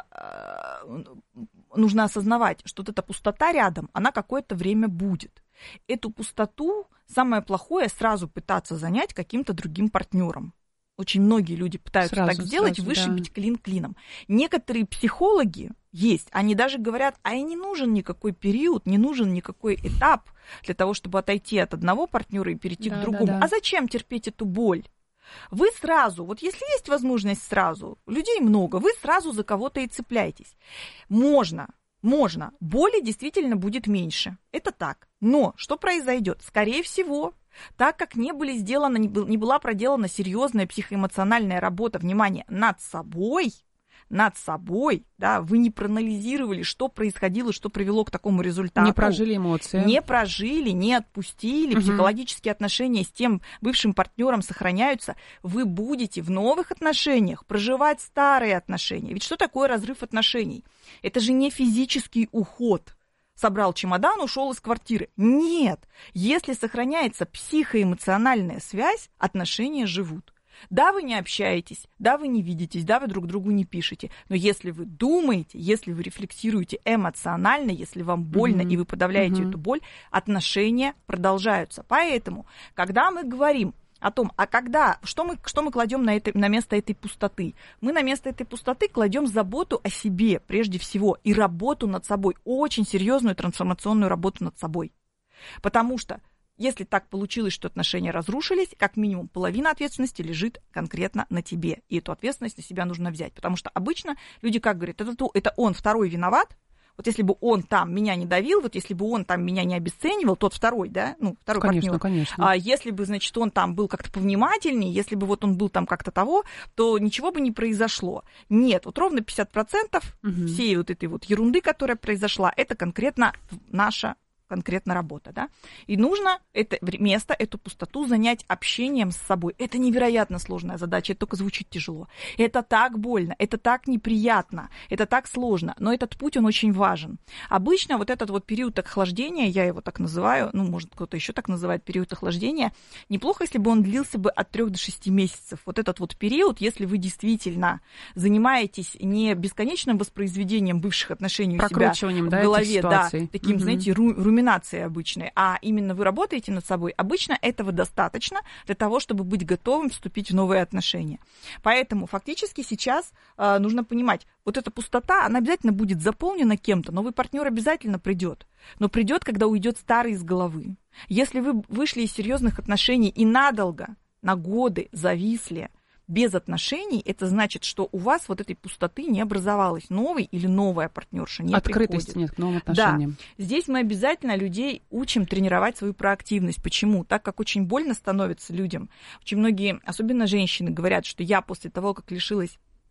э, нужно осознавать, что вот эта пустота рядом, она какое-то время будет. Эту пустоту, самое плохое, сразу пытаться занять каким-то другим партнером. Очень многие люди пытаются сразу, так сделать, сразу, вышибить да. клин клином. Некоторые психологи есть, они даже говорят, а и не нужен никакой период, не нужен никакой этап для того, чтобы отойти от одного партнера и перейти да, к другому. Да, да. А зачем терпеть эту боль? Вы сразу, вот если есть возможность сразу, людей много, вы сразу за кого-то и цепляетесь. Можно, можно, боли действительно будет меньше, это так. Но что произойдет? Скорее всего, так как не, были сделаны, не была проделана серьезная психоэмоциональная работа, внимание, над собой, над собой, да, вы не проанализировали, что происходило, что привело к такому результату. Не прожили эмоции. Не прожили, не отпустили, угу. психологические отношения с тем бывшим партнером сохраняются, вы будете в новых отношениях проживать старые отношения. Ведь что такое разрыв отношений? Это же не физический уход. Собрал чемодан, ушел из квартиры. Нет. Если сохраняется психоэмоциональная связь, отношения живут. Да, вы не общаетесь, да, вы не видитесь, да, вы друг другу не пишете. Но если вы думаете, если вы рефлексируете эмоционально, если вам больно, mm-hmm. и вы подавляете mm-hmm. эту боль, отношения продолжаются. Поэтому, когда мы говорим о том, а когда, что мы, что мы кладем на, это, на место этой пустоты? Мы на место этой пустоты кладем заботу о себе прежде всего и работу над собой, очень серьезную трансформационную работу над собой. Потому что если так получилось, что отношения разрушились, как минимум половина ответственности лежит конкретно на тебе. И эту ответственность на себя нужно взять. Потому что обычно люди как говорят, это, это он второй виноват. Вот если бы он там меня не давил, вот если бы он там меня не обесценивал, тот второй, да, ну, второй конечно, партнер. Конечно. А если бы, значит, он там был как-то повнимательнее, если бы вот он был там как-то того, то ничего бы не произошло. Нет, вот ровно пятьдесят процентов угу. всей вот этой вот ерунды, которая произошла, это конкретно наша конкретно работа, да, и нужно это место, эту пустоту занять общением с собой. Это невероятно сложная задача, это только звучит тяжело. Это так больно, это так неприятно, это так сложно, но этот путь, он очень важен. Обычно вот этот вот период охлаждения, я его так называю, ну, может, кто-то еще так называет период охлаждения, неплохо, если бы он длился бы от трёх до шести месяцев. Вот этот вот период, если вы действительно занимаетесь не бесконечным воспроизведением бывших отношений у себя в да, голове, да, таким, угу. знаете, ру- руминацией обычной, а именно вы работаете над собой, обычно этого достаточно для того, чтобы быть готовым вступить в новые отношения. Поэтому фактически сейчас э, нужно понимать, вот эта пустота, она обязательно будет заполнена кем-то, новый партнер обязательно придет, но придет, когда уйдет старый из головы. Если вы вышли из серьезных отношений и надолго, на годы зависли без отношений, это значит, что у вас вот этой пустоты не образовалось. Новый или новая партнерша не Открытости приходит. нет к новым отношениям. Да. Здесь мы обязательно людей учим тренировать свою проактивность. Почему? Так как очень больно становится людям. Очень многие, особенно женщины, говорят, что я после того, как лишилась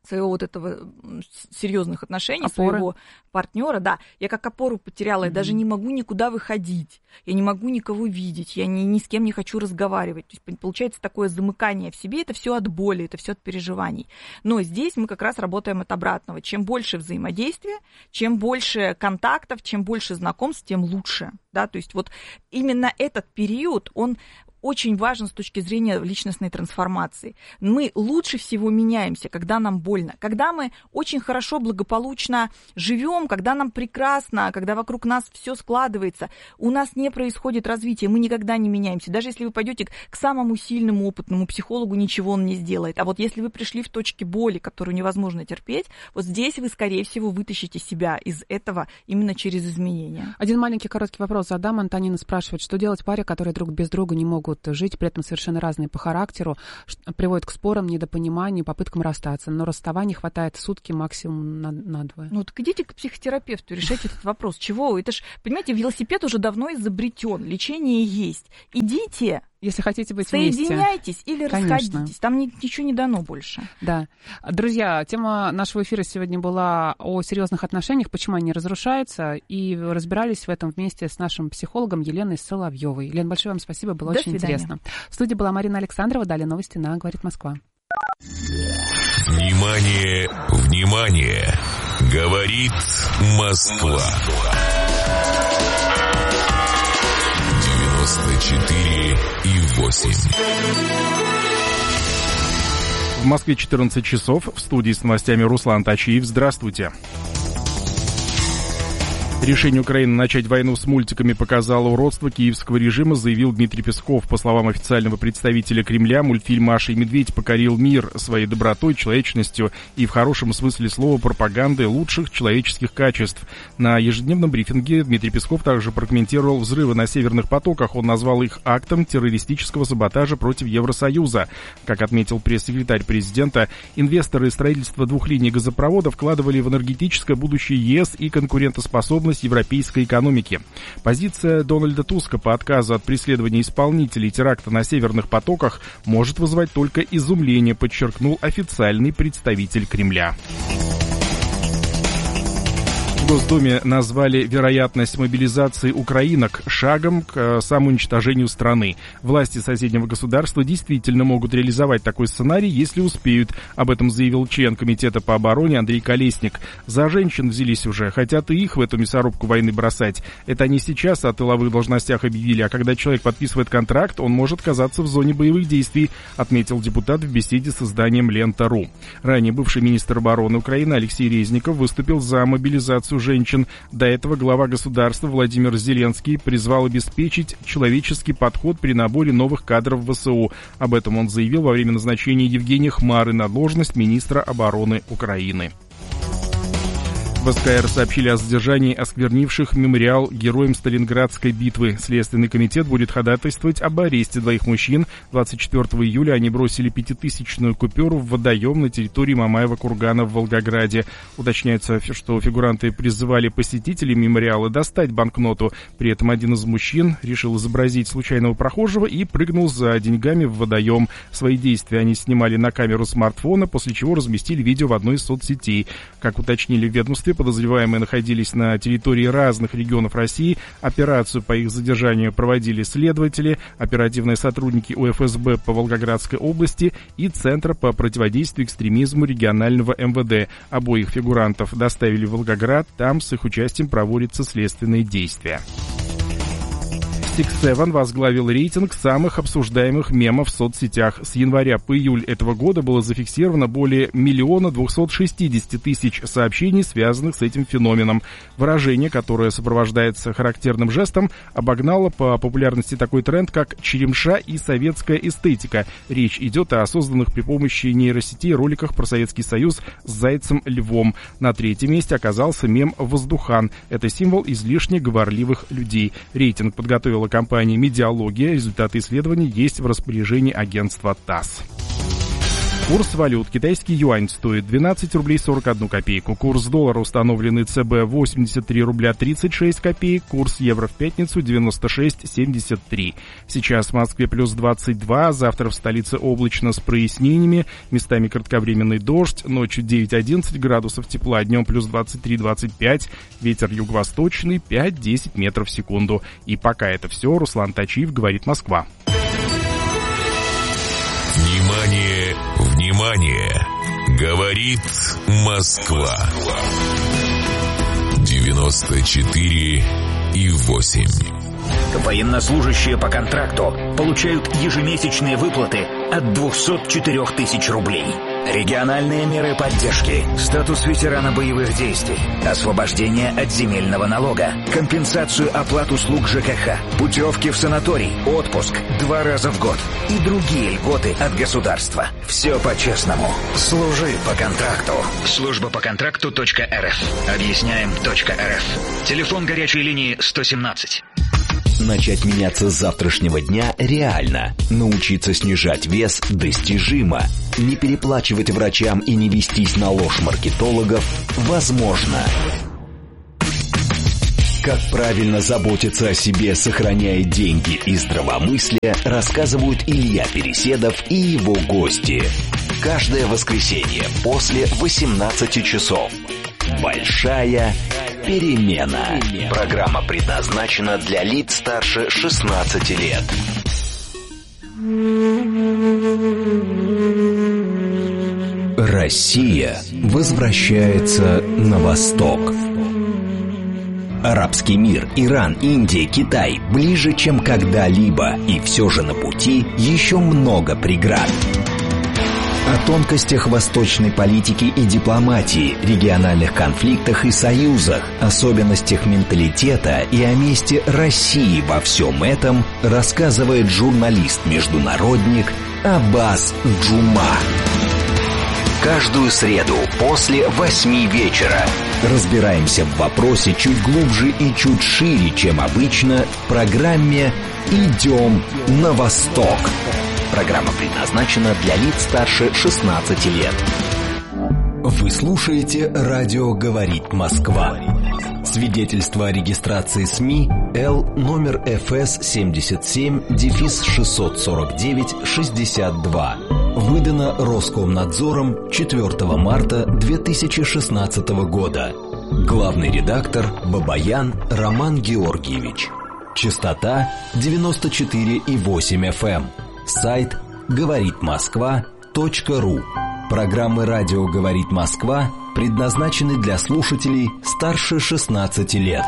своего вот этого серьезных отношений, Опоры. своего партнера, да, я как опору потеряла, mm-hmm. я даже не могу никуда выходить, я не могу никого видеть, я ни, ни с кем не хочу разговаривать. То есть получается такое замыкание в себе, это все от боли, это все от переживаний. Но здесь мы как раз работаем от обратного. Чем больше взаимодействия, чем больше контактов, чем больше знакомств, тем лучше. Да? То есть вот именно этот период, он очень важен с точки зрения личностной трансформации. Мы лучше всего меняемся, когда нам больно. Когда мы очень хорошо, благополучно живем, когда нам прекрасно, когда вокруг нас все складывается, у нас не происходит развития, мы никогда не меняемся. Даже если вы пойдете к самому сильному, опытному психологу, ничего он не сделает. А вот если вы пришли в точки боли, которую невозможно терпеть, вот здесь вы, скорее всего, вытащите себя из этого именно через изменения. Один маленький короткий вопрос задам. Антонина спрашивает, что делать паре, которые друг без друга не могут жить, при этом совершенно разные по характеру, приводит к спорам, недопониманию, попыткам расстаться. Но расставаний хватает сутки, максимум на, на двое. Ну так идите к психотерапевту, решайте этот вопрос. Чего? Это ж, понимаете, велосипед уже давно изобретен, лечение есть. Идите, если хотите быть вместе. Соединяйтесь или Конечно. Расходитесь. Там ничего не дано больше. Да. Друзья, тема нашего эфира сегодня была о серьезных отношениях, почему они разрушаются, и разбирались в этом вместе с нашим психологом Еленой Соловьевой. Елена, большое вам спасибо, было До очень свидания. интересно. В студии была Марина Александрова, далее новости на «Говорит Москва». Внимание, внимание! Говорит Москва. девяносто четыре и восемь. В Москве четырнадцать часов. В студии с новостями Руслан Тачиев. Здравствуйте. Решение Украины начать войну с мультиками показало уродство киевского режима, заявил Дмитрий Песков. По словам официального представителя Кремля, мультфильм «Маша и медведь» покорил мир своей добротой, человечностью и в хорошем смысле слова пропагандой лучших человеческих качеств. На ежедневном брифинге Дмитрий Песков также прокомментировал взрывы на северных потоках. Он назвал их актом террористического саботажа против Евросоюза. Как отметил пресс-секретарь президента, инвесторы строительства двух линий газопровода вкладывали в энергетическое будущее ЕС и конкурентоспособность европейской экономики. Позиция Дональда Туска по отказу от преследования исполнителей теракта на северных потоках может вызвать только изумление, подчеркнул официальный представитель Кремля. В Госдуме назвали вероятность мобилизации украинок шагом к самоуничтожению страны. Власти соседнего государства действительно могут реализовать такой сценарий, если успеют. Об этом заявил член Комитета по обороне Андрей Колесник. За женщин взялись уже, хотят и их в эту мясорубку войны бросать. Это они сейчас о тыловых должностях объявили, а когда человек подписывает контракт, он может оказаться в зоне боевых действий, отметил депутат в беседе с изданием «Лента.ру». Ранее бывший министр обороны Украины Алексей Резников выступил за мобилизацию женщин. До этого глава государства Владимир Зеленский призвал обеспечить человеческий подход при наборе новых кадров в ВСУ. Об этом он заявил во время назначения Евгения Хмары на должность министра обороны Украины. В СКР сообщили о задержании осквернивших мемориал героям Сталинградской битвы. Следственный комитет будет ходатайствовать об аресте двоих мужчин. двадцать четвёртого июля они бросили пятитысячную купюру в водоем на территории Мамаева кургана в Волгограде. Уточняется, что фигуранты призывали посетителей мемориала достать банкноту. При этом один из мужчин решил изобразить случайного прохожего и прыгнул за деньгами в водоем. Свои действия они снимали на камеру смартфона, после чего разместили видео в одной из соцсетей. Как уточнили в ведомстве, подозреваемые находились на территории разных регионов России. Операцию по их задержанию проводили следователи, оперативные сотрудники У Эф Эс Бэ по Волгоградской области и Центра по противодействию экстремизму регионального эм вэ дэ. Обоих фигурантов доставили в Волгоград, там с их участием проводятся следственные действия. Six Seven возглавил рейтинг самых обсуждаемых мемов в соцсетях. С января по июль этого года было зафиксировано более миллиона двухсот шестидесяти тысяч сообщений, связанных с этим феноменом. Выражение, которое сопровождается характерным жестом, обогнало по популярности такой тренд, как «черемша» и «советская эстетика». Речь идет о созданных при помощи нейросетей роликах про Советский Союз с зайцем-львом. На третьем месте оказался мем «Воздухан». Это символ излишне говорливых людей. Рейтинг подготовил компания «Медиалогия». Результаты исследований есть в распоряжении агентства ТАСС. Курс валют. Китайский юань стоит двенадцать рублей сорок одну копейку. Курс доллара, установленный ЦБ, восемьдесят три рубля тридцать шесть копеек. Курс евро в пятницу девяносто шесть семьдесят три. Сейчас в Москве плюс двадцать два, завтра в столице облачно с прояснениями, местами кратковременный дождь, ночью девять-одиннадцать градусов тепла, днем плюс двадцать три двадцать пять, ветер юго-восточный пять-десять метров в секунду. И пока это все, Руслан Тачиев, говорит Москва. Внимание, внимание! Говорит Москва. девяносто четыре и восемь. Военнослужащие по контракту получают ежемесячные выплаты от двести четыре тысячи рублей. Региональные меры поддержки, статус ветерана боевых действий, освобождение от земельного налога, компенсацию оплат услуг ЖКХ, путевки в санаторий, отпуск два раза в год и другие льготы от государства. Все по-честному. Служи по контракту. Служба по контракту точка эр эф. Объясняем точка эр эф. Телефон горячей линии сто семнадцать. Начать меняться с завтрашнего дня реально. Научиться снижать вес достижимо. Не переплачивать врачам и не вестись на ложь маркетологов возможно. Как правильно заботиться о себе, сохраняя деньги и здравомыслие, рассказывают Илья Переседов и его гости. Каждое воскресенье после восемнадцати часов. Большая перемена. Программа предназначена для лиц старше шестнадцати лет. Россия возвращается на восток. Арабский мир, Иран, Индия, Китай ближе, чем когда-либо, и все же на пути еще много преград. О тонкостях восточной политики и дипломатии, региональных конфликтах и союзах, особенностях менталитета и о месте России во всем этом рассказывает журналист-международник Аббас Джума. Каждую среду после восьми вечера разбираемся в вопросе чуть глубже и чуть шире, чем обычно, в программе «Идем на восток». Программа предназначена для лиц старше шестнадцати лет. Вы слушаете «Радио говорит Москва». Свидетельство о регистрации СМИ Л номер эф эс семьдесят семь шестьсот сорок девять шестьдесят два. Выдано Роскомнадзором четвёртого марта две тысячи шестнадцатого года. Главный редактор Бабаян Роман Георгиевич. Частота девяносто четыре и восемь эф эм. Сайт говорит москва точка ру. Программы «Радио говорит Москва» предназначены для слушателей старше шестнадцати лет.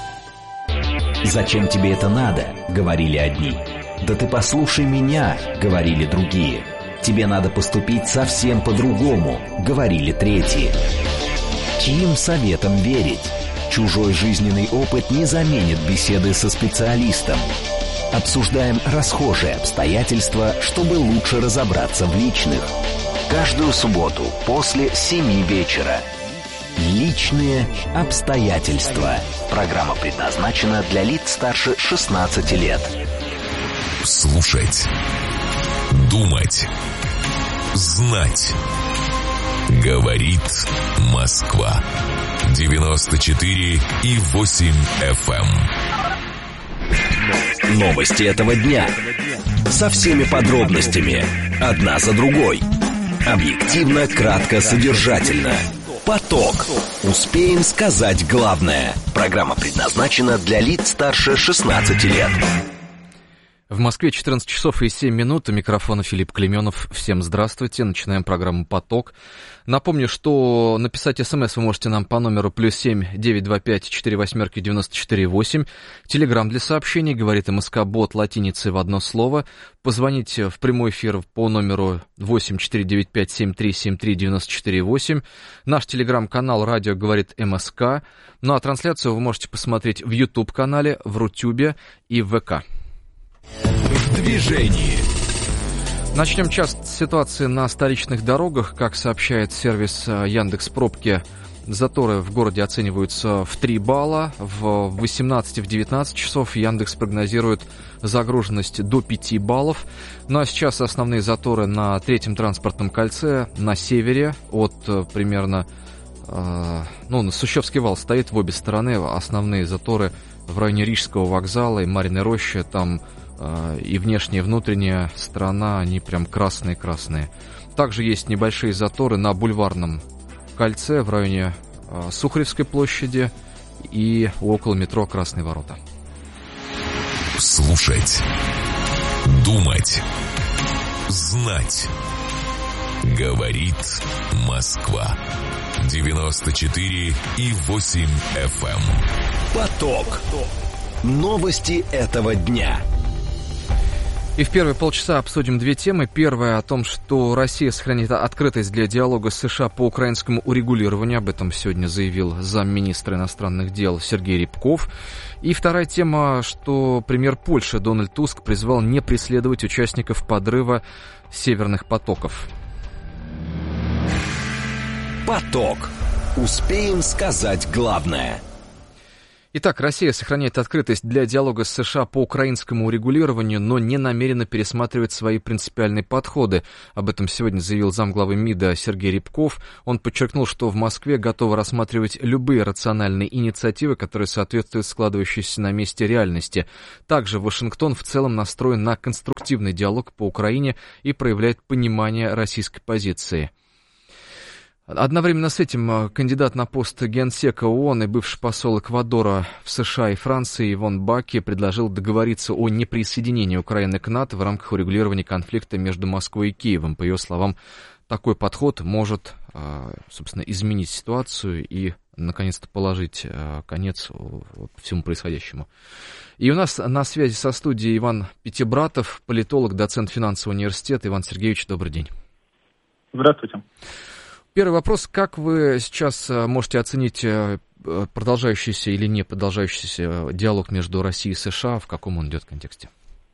«Зачем тебе это надо?» — говорили одни. «Да ты послушай меня!» — говорили другие. «Тебе надо поступить совсем по-другому!» — говорили третьи. Чьим советам верить? Чужой жизненный опыт не заменит беседы со специалистом. Обсуждаем расхожие обстоятельства, чтобы лучше разобраться в личных. Каждую субботу после семи вечера. Личные обстоятельства. Программа предназначена для лиц старше шестнадцати лет. Слушать. Думать. Знать. Говорит Москва. девяносто четыре и восемь эф эм. Новости этого дня. Со всеми подробностями. Одна за другой. Объективно, кратко, содержательно. Поток. Успеем сказать главное. Программа предназначена для лиц старше шестнадцати лет. В Москве четырнадцать часов и семь минут. У микрофона Филипп Клеменов. Всем здравствуйте. Начинаем программу «Поток». Напомню, что написать смс вы можете нам по номеру плюс семь девятьсот двадцать пять сорок восемь девяносто четыре восемь. Телеграм для сообщений говорит МСК-бот латиницей в одно слово. Позвоните в прямой эфир по номеру восемь четыре девять пять семь три семь три девяносто четыре восемь. Наш телеграм-канал «Радио говорит МСК». Ну а трансляцию вы можете посмотреть в YouTube-канале, в Рутюбе и в ВК. В движении. Начнем час с ситуации на столичных дорогах. Как сообщает сервис Яндекс.Пробки, заторы в городе оцениваются в три балла. В восемнадцать-девятнадцать часов Яндекс прогнозирует загруженность до пяти баллов. Ну а сейчас основные заторы на третьем транспортном кольце на севере от примерно... Ну, Сущевский вал стоит в обе стороны. Основные заторы в районе Рижского вокзала и Марьиной рощи. Там и внешняя, и внутренняя сторона, они прям красные-красные. Также есть небольшие заторы на Бульварном кольце в районе Сухаревской площади и около метро Красные ворота. Слушать, думать, знать. Говорит Москва. девяносто четыре и восемь эф эм. Поток. Новости этого дня. И в первые полчаса обсудим две темы. Первая о том, что Россия сохранит открытость для диалога с США по украинскому урегулированию. Об этом сегодня заявил замминистра иностранных дел Сергей Рябков. И вторая тема, что премьер Польши Дональд Туск призвал не преследовать участников подрыва северных потоков. Поток. Успеем сказать главное. Итак, Россия сохраняет открытость для диалога с США по украинскому урегулированию, но не намерена пересматривать свои принципиальные подходы. Об этом сегодня заявил замглавы МИДа Сергей Рябков. Он подчеркнул, что в Москве готовы рассматривать любые рациональные инициативы, которые соответствуют складывающейся на месте реальности. Также Вашингтон в целом настроен на конструктивный диалог по Украине и проявляет понимание российской позиции. Одновременно с этим кандидат на пост генсека ООН и бывший посол Эквадора в США и Франции Иван Баки предложил договориться о неприсоединении Украины к НАТО в рамках урегулирования конфликта между Москвой и Киевом. По ее словам, такой подход может, собственно, изменить ситуацию и, наконец-то, положить конец всему происходящему. И у нас на связи со студией Иван Пятибратов, политолог, доцент финансового университета. Иван Сергеевич, добрый день. Здравствуйте. Первый вопрос. Как вы сейчас можете оценить продолжающийся или не продолжающийся диалог между Россией и США? В каком он идет в контексте?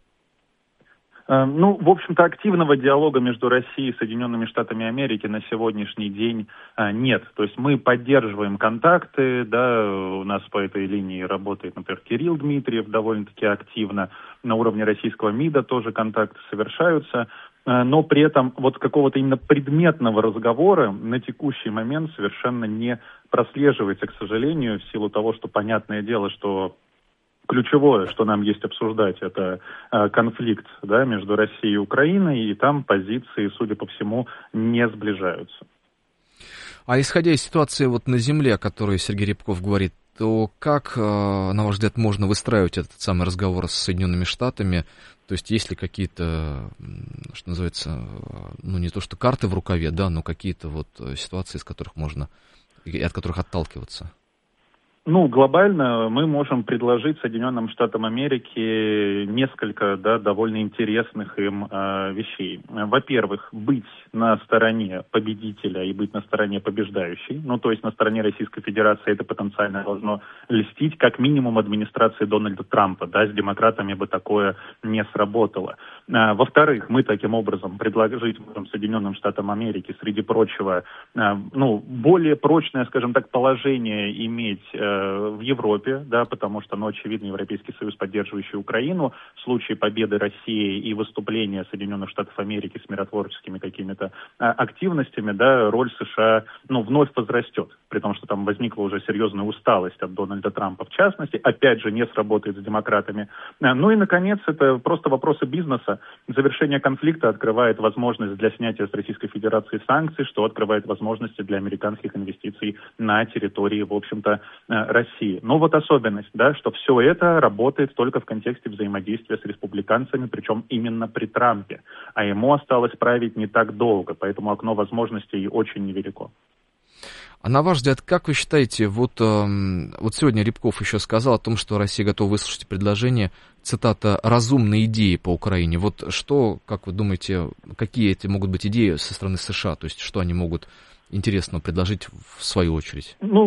Ну, в общем-то, активного диалога между Россией и Соединенными Штатами Америки на сегодняшний день нет. То есть мы поддерживаем контакты, да, у нас по этой линии работает, например, Кирилл Дмитриев довольно-таки активно, на уровне российского МИДа тоже контакты совершаются. Но при этом вот какого-то именно предметного разговора на текущий момент совершенно не прослеживается, к сожалению, в силу того, что понятное дело, что ключевое, что нам есть обсуждать, это конфликт, да, между Россией и Украиной, и там позиции, судя по всему, не сближаются. А исходя из ситуации вот на земле, о которой Сергей Рябков говорит, то как, на ваш взгляд, можно выстраивать этот самый разговор с Соединенными Штатами? То есть есть ли какие-то, что называется, ну не то что карты в рукаве, да, но какие-то вот ситуации, из которых можно, и от которых отталкиваться? Ну, глобально мы можем предложить Соединенным Штатам Америки несколько, да, довольно интересных им э, вещей. Во-первых, быть на стороне победителя и быть на стороне побеждающей. Ну, то есть на стороне Российской Федерации это потенциально должно льстить как минимум администрации Дональда Трампа. Да, с демократами бы такое не сработало. А, во-вторых, мы таким образом предложить можем Соединенным Штатам Америки, среди прочего, э, ну, более прочное, скажем так, положение иметь э, в Европе, да, потому что, ну, очевидно, Европейский Союз, поддерживающий Украину, в случае победы России и выступления Соединенных Штатов Америки с миротворческими какими-то а, активностями, да, роль США, ну, вновь возрастет, при том, что там возникла уже серьезная усталость от Дональда Трампа, в частности, опять же, не сработает с демократами. Ну и, наконец, это просто вопросы бизнеса. Завершение конфликта открывает возможность для снятия с Российской Федерации санкций, что открывает возможности для американских инвестиций на территории, в общем-то, России. Но вот особенность, да, что все это работает только в контексте взаимодействия с республиканцами, причем именно при Трампе. А ему осталось править не так долго, поэтому окно возможностей очень невелико. А на ваш взгляд, как вы считаете, вот, э, вот сегодня Рябков еще сказал о том, что Россия готова выслушать предложение, цитата, «разумные идеи по Украине». Вот что, как вы думаете, какие эти могут быть идеи со стороны США? То есть что они могут интересного предложить в свою очередь? Ну,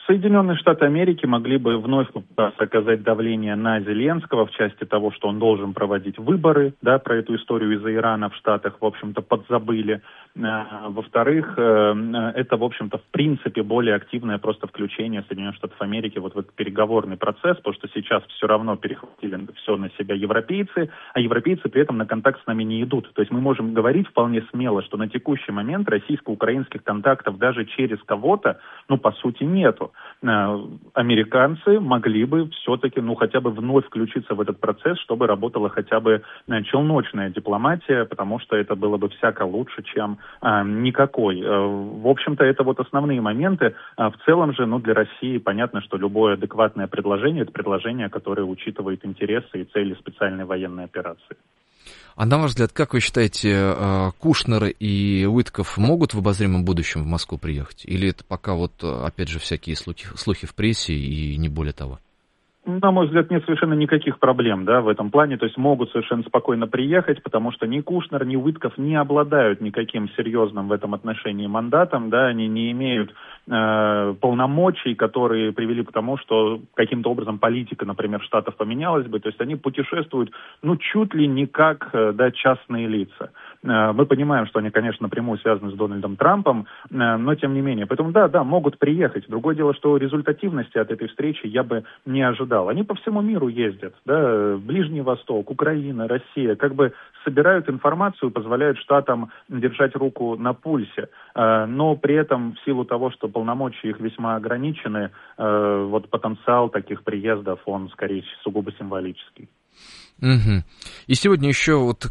Соединенные Штаты Америки могли бы вновь оказать давление на Зеленского в части того, что он должен проводить выборы, да, про эту историю из-за Ирана в Штатах, в общем-то, подзабыли. Во-вторых, это, в общем-то, в принципе, более активное просто включение Соединенных Штатов Америки вот в этот переговорный процесс, потому что сейчас все равно перехватили все на себя европейцы, а европейцы при этом на контакт с нами не идут. То есть мы можем говорить вполне смело, что на текущий момент российско-украинских контактов даже через кого-то, ну, по сути, нету. Американцы могли бы все-таки, ну, хотя бы вновь включиться в этот процесс, чтобы работала хотя бы челночная дипломатия, потому что это было бы всяко лучше, чем а, никакой. В общем-то, это вот основные моменты. А в целом же, ну, для России понятно, что любое адекватное предложение – это предложение, которое учитывает интересы и цели специальной военной операции. А на ваш взгляд, как вы считаете, Кушнер и Уитков могут в обозримом будущем в Москву приехать? Или это пока вот, опять же, всякие слухи, слухи в прессе и не более того? На мой взгляд, нет совершенно никаких проблем, да, в этом плане. То есть могут совершенно спокойно приехать, потому что ни Кушнер, ни Уитков не обладают никаким серьезным в этом отношении мандатом, да, они не имеют э, полномочий, которые привели к тому, что каким-то образом политика, например, Штатов поменялась бы. То есть они путешествуют, ну, чуть ли не как, да, частные лица. Э, мы понимаем, что они, конечно, напрямую связаны с Дональдом Трампом, э, но тем не менее. Поэтому, да, да, могут приехать. Другое дело, что результативности от этой встречи я бы не ожидал. Они по всему миру ездят, да, Ближний Восток, Украина, Россия, как бы собирают информацию, позволяют штатам держать руку на пульсе, но при этом в силу того, что полномочия их весьма ограничены, вот потенциал таких приездов, он скорее сугубо символический. Угу. И сегодня еще вот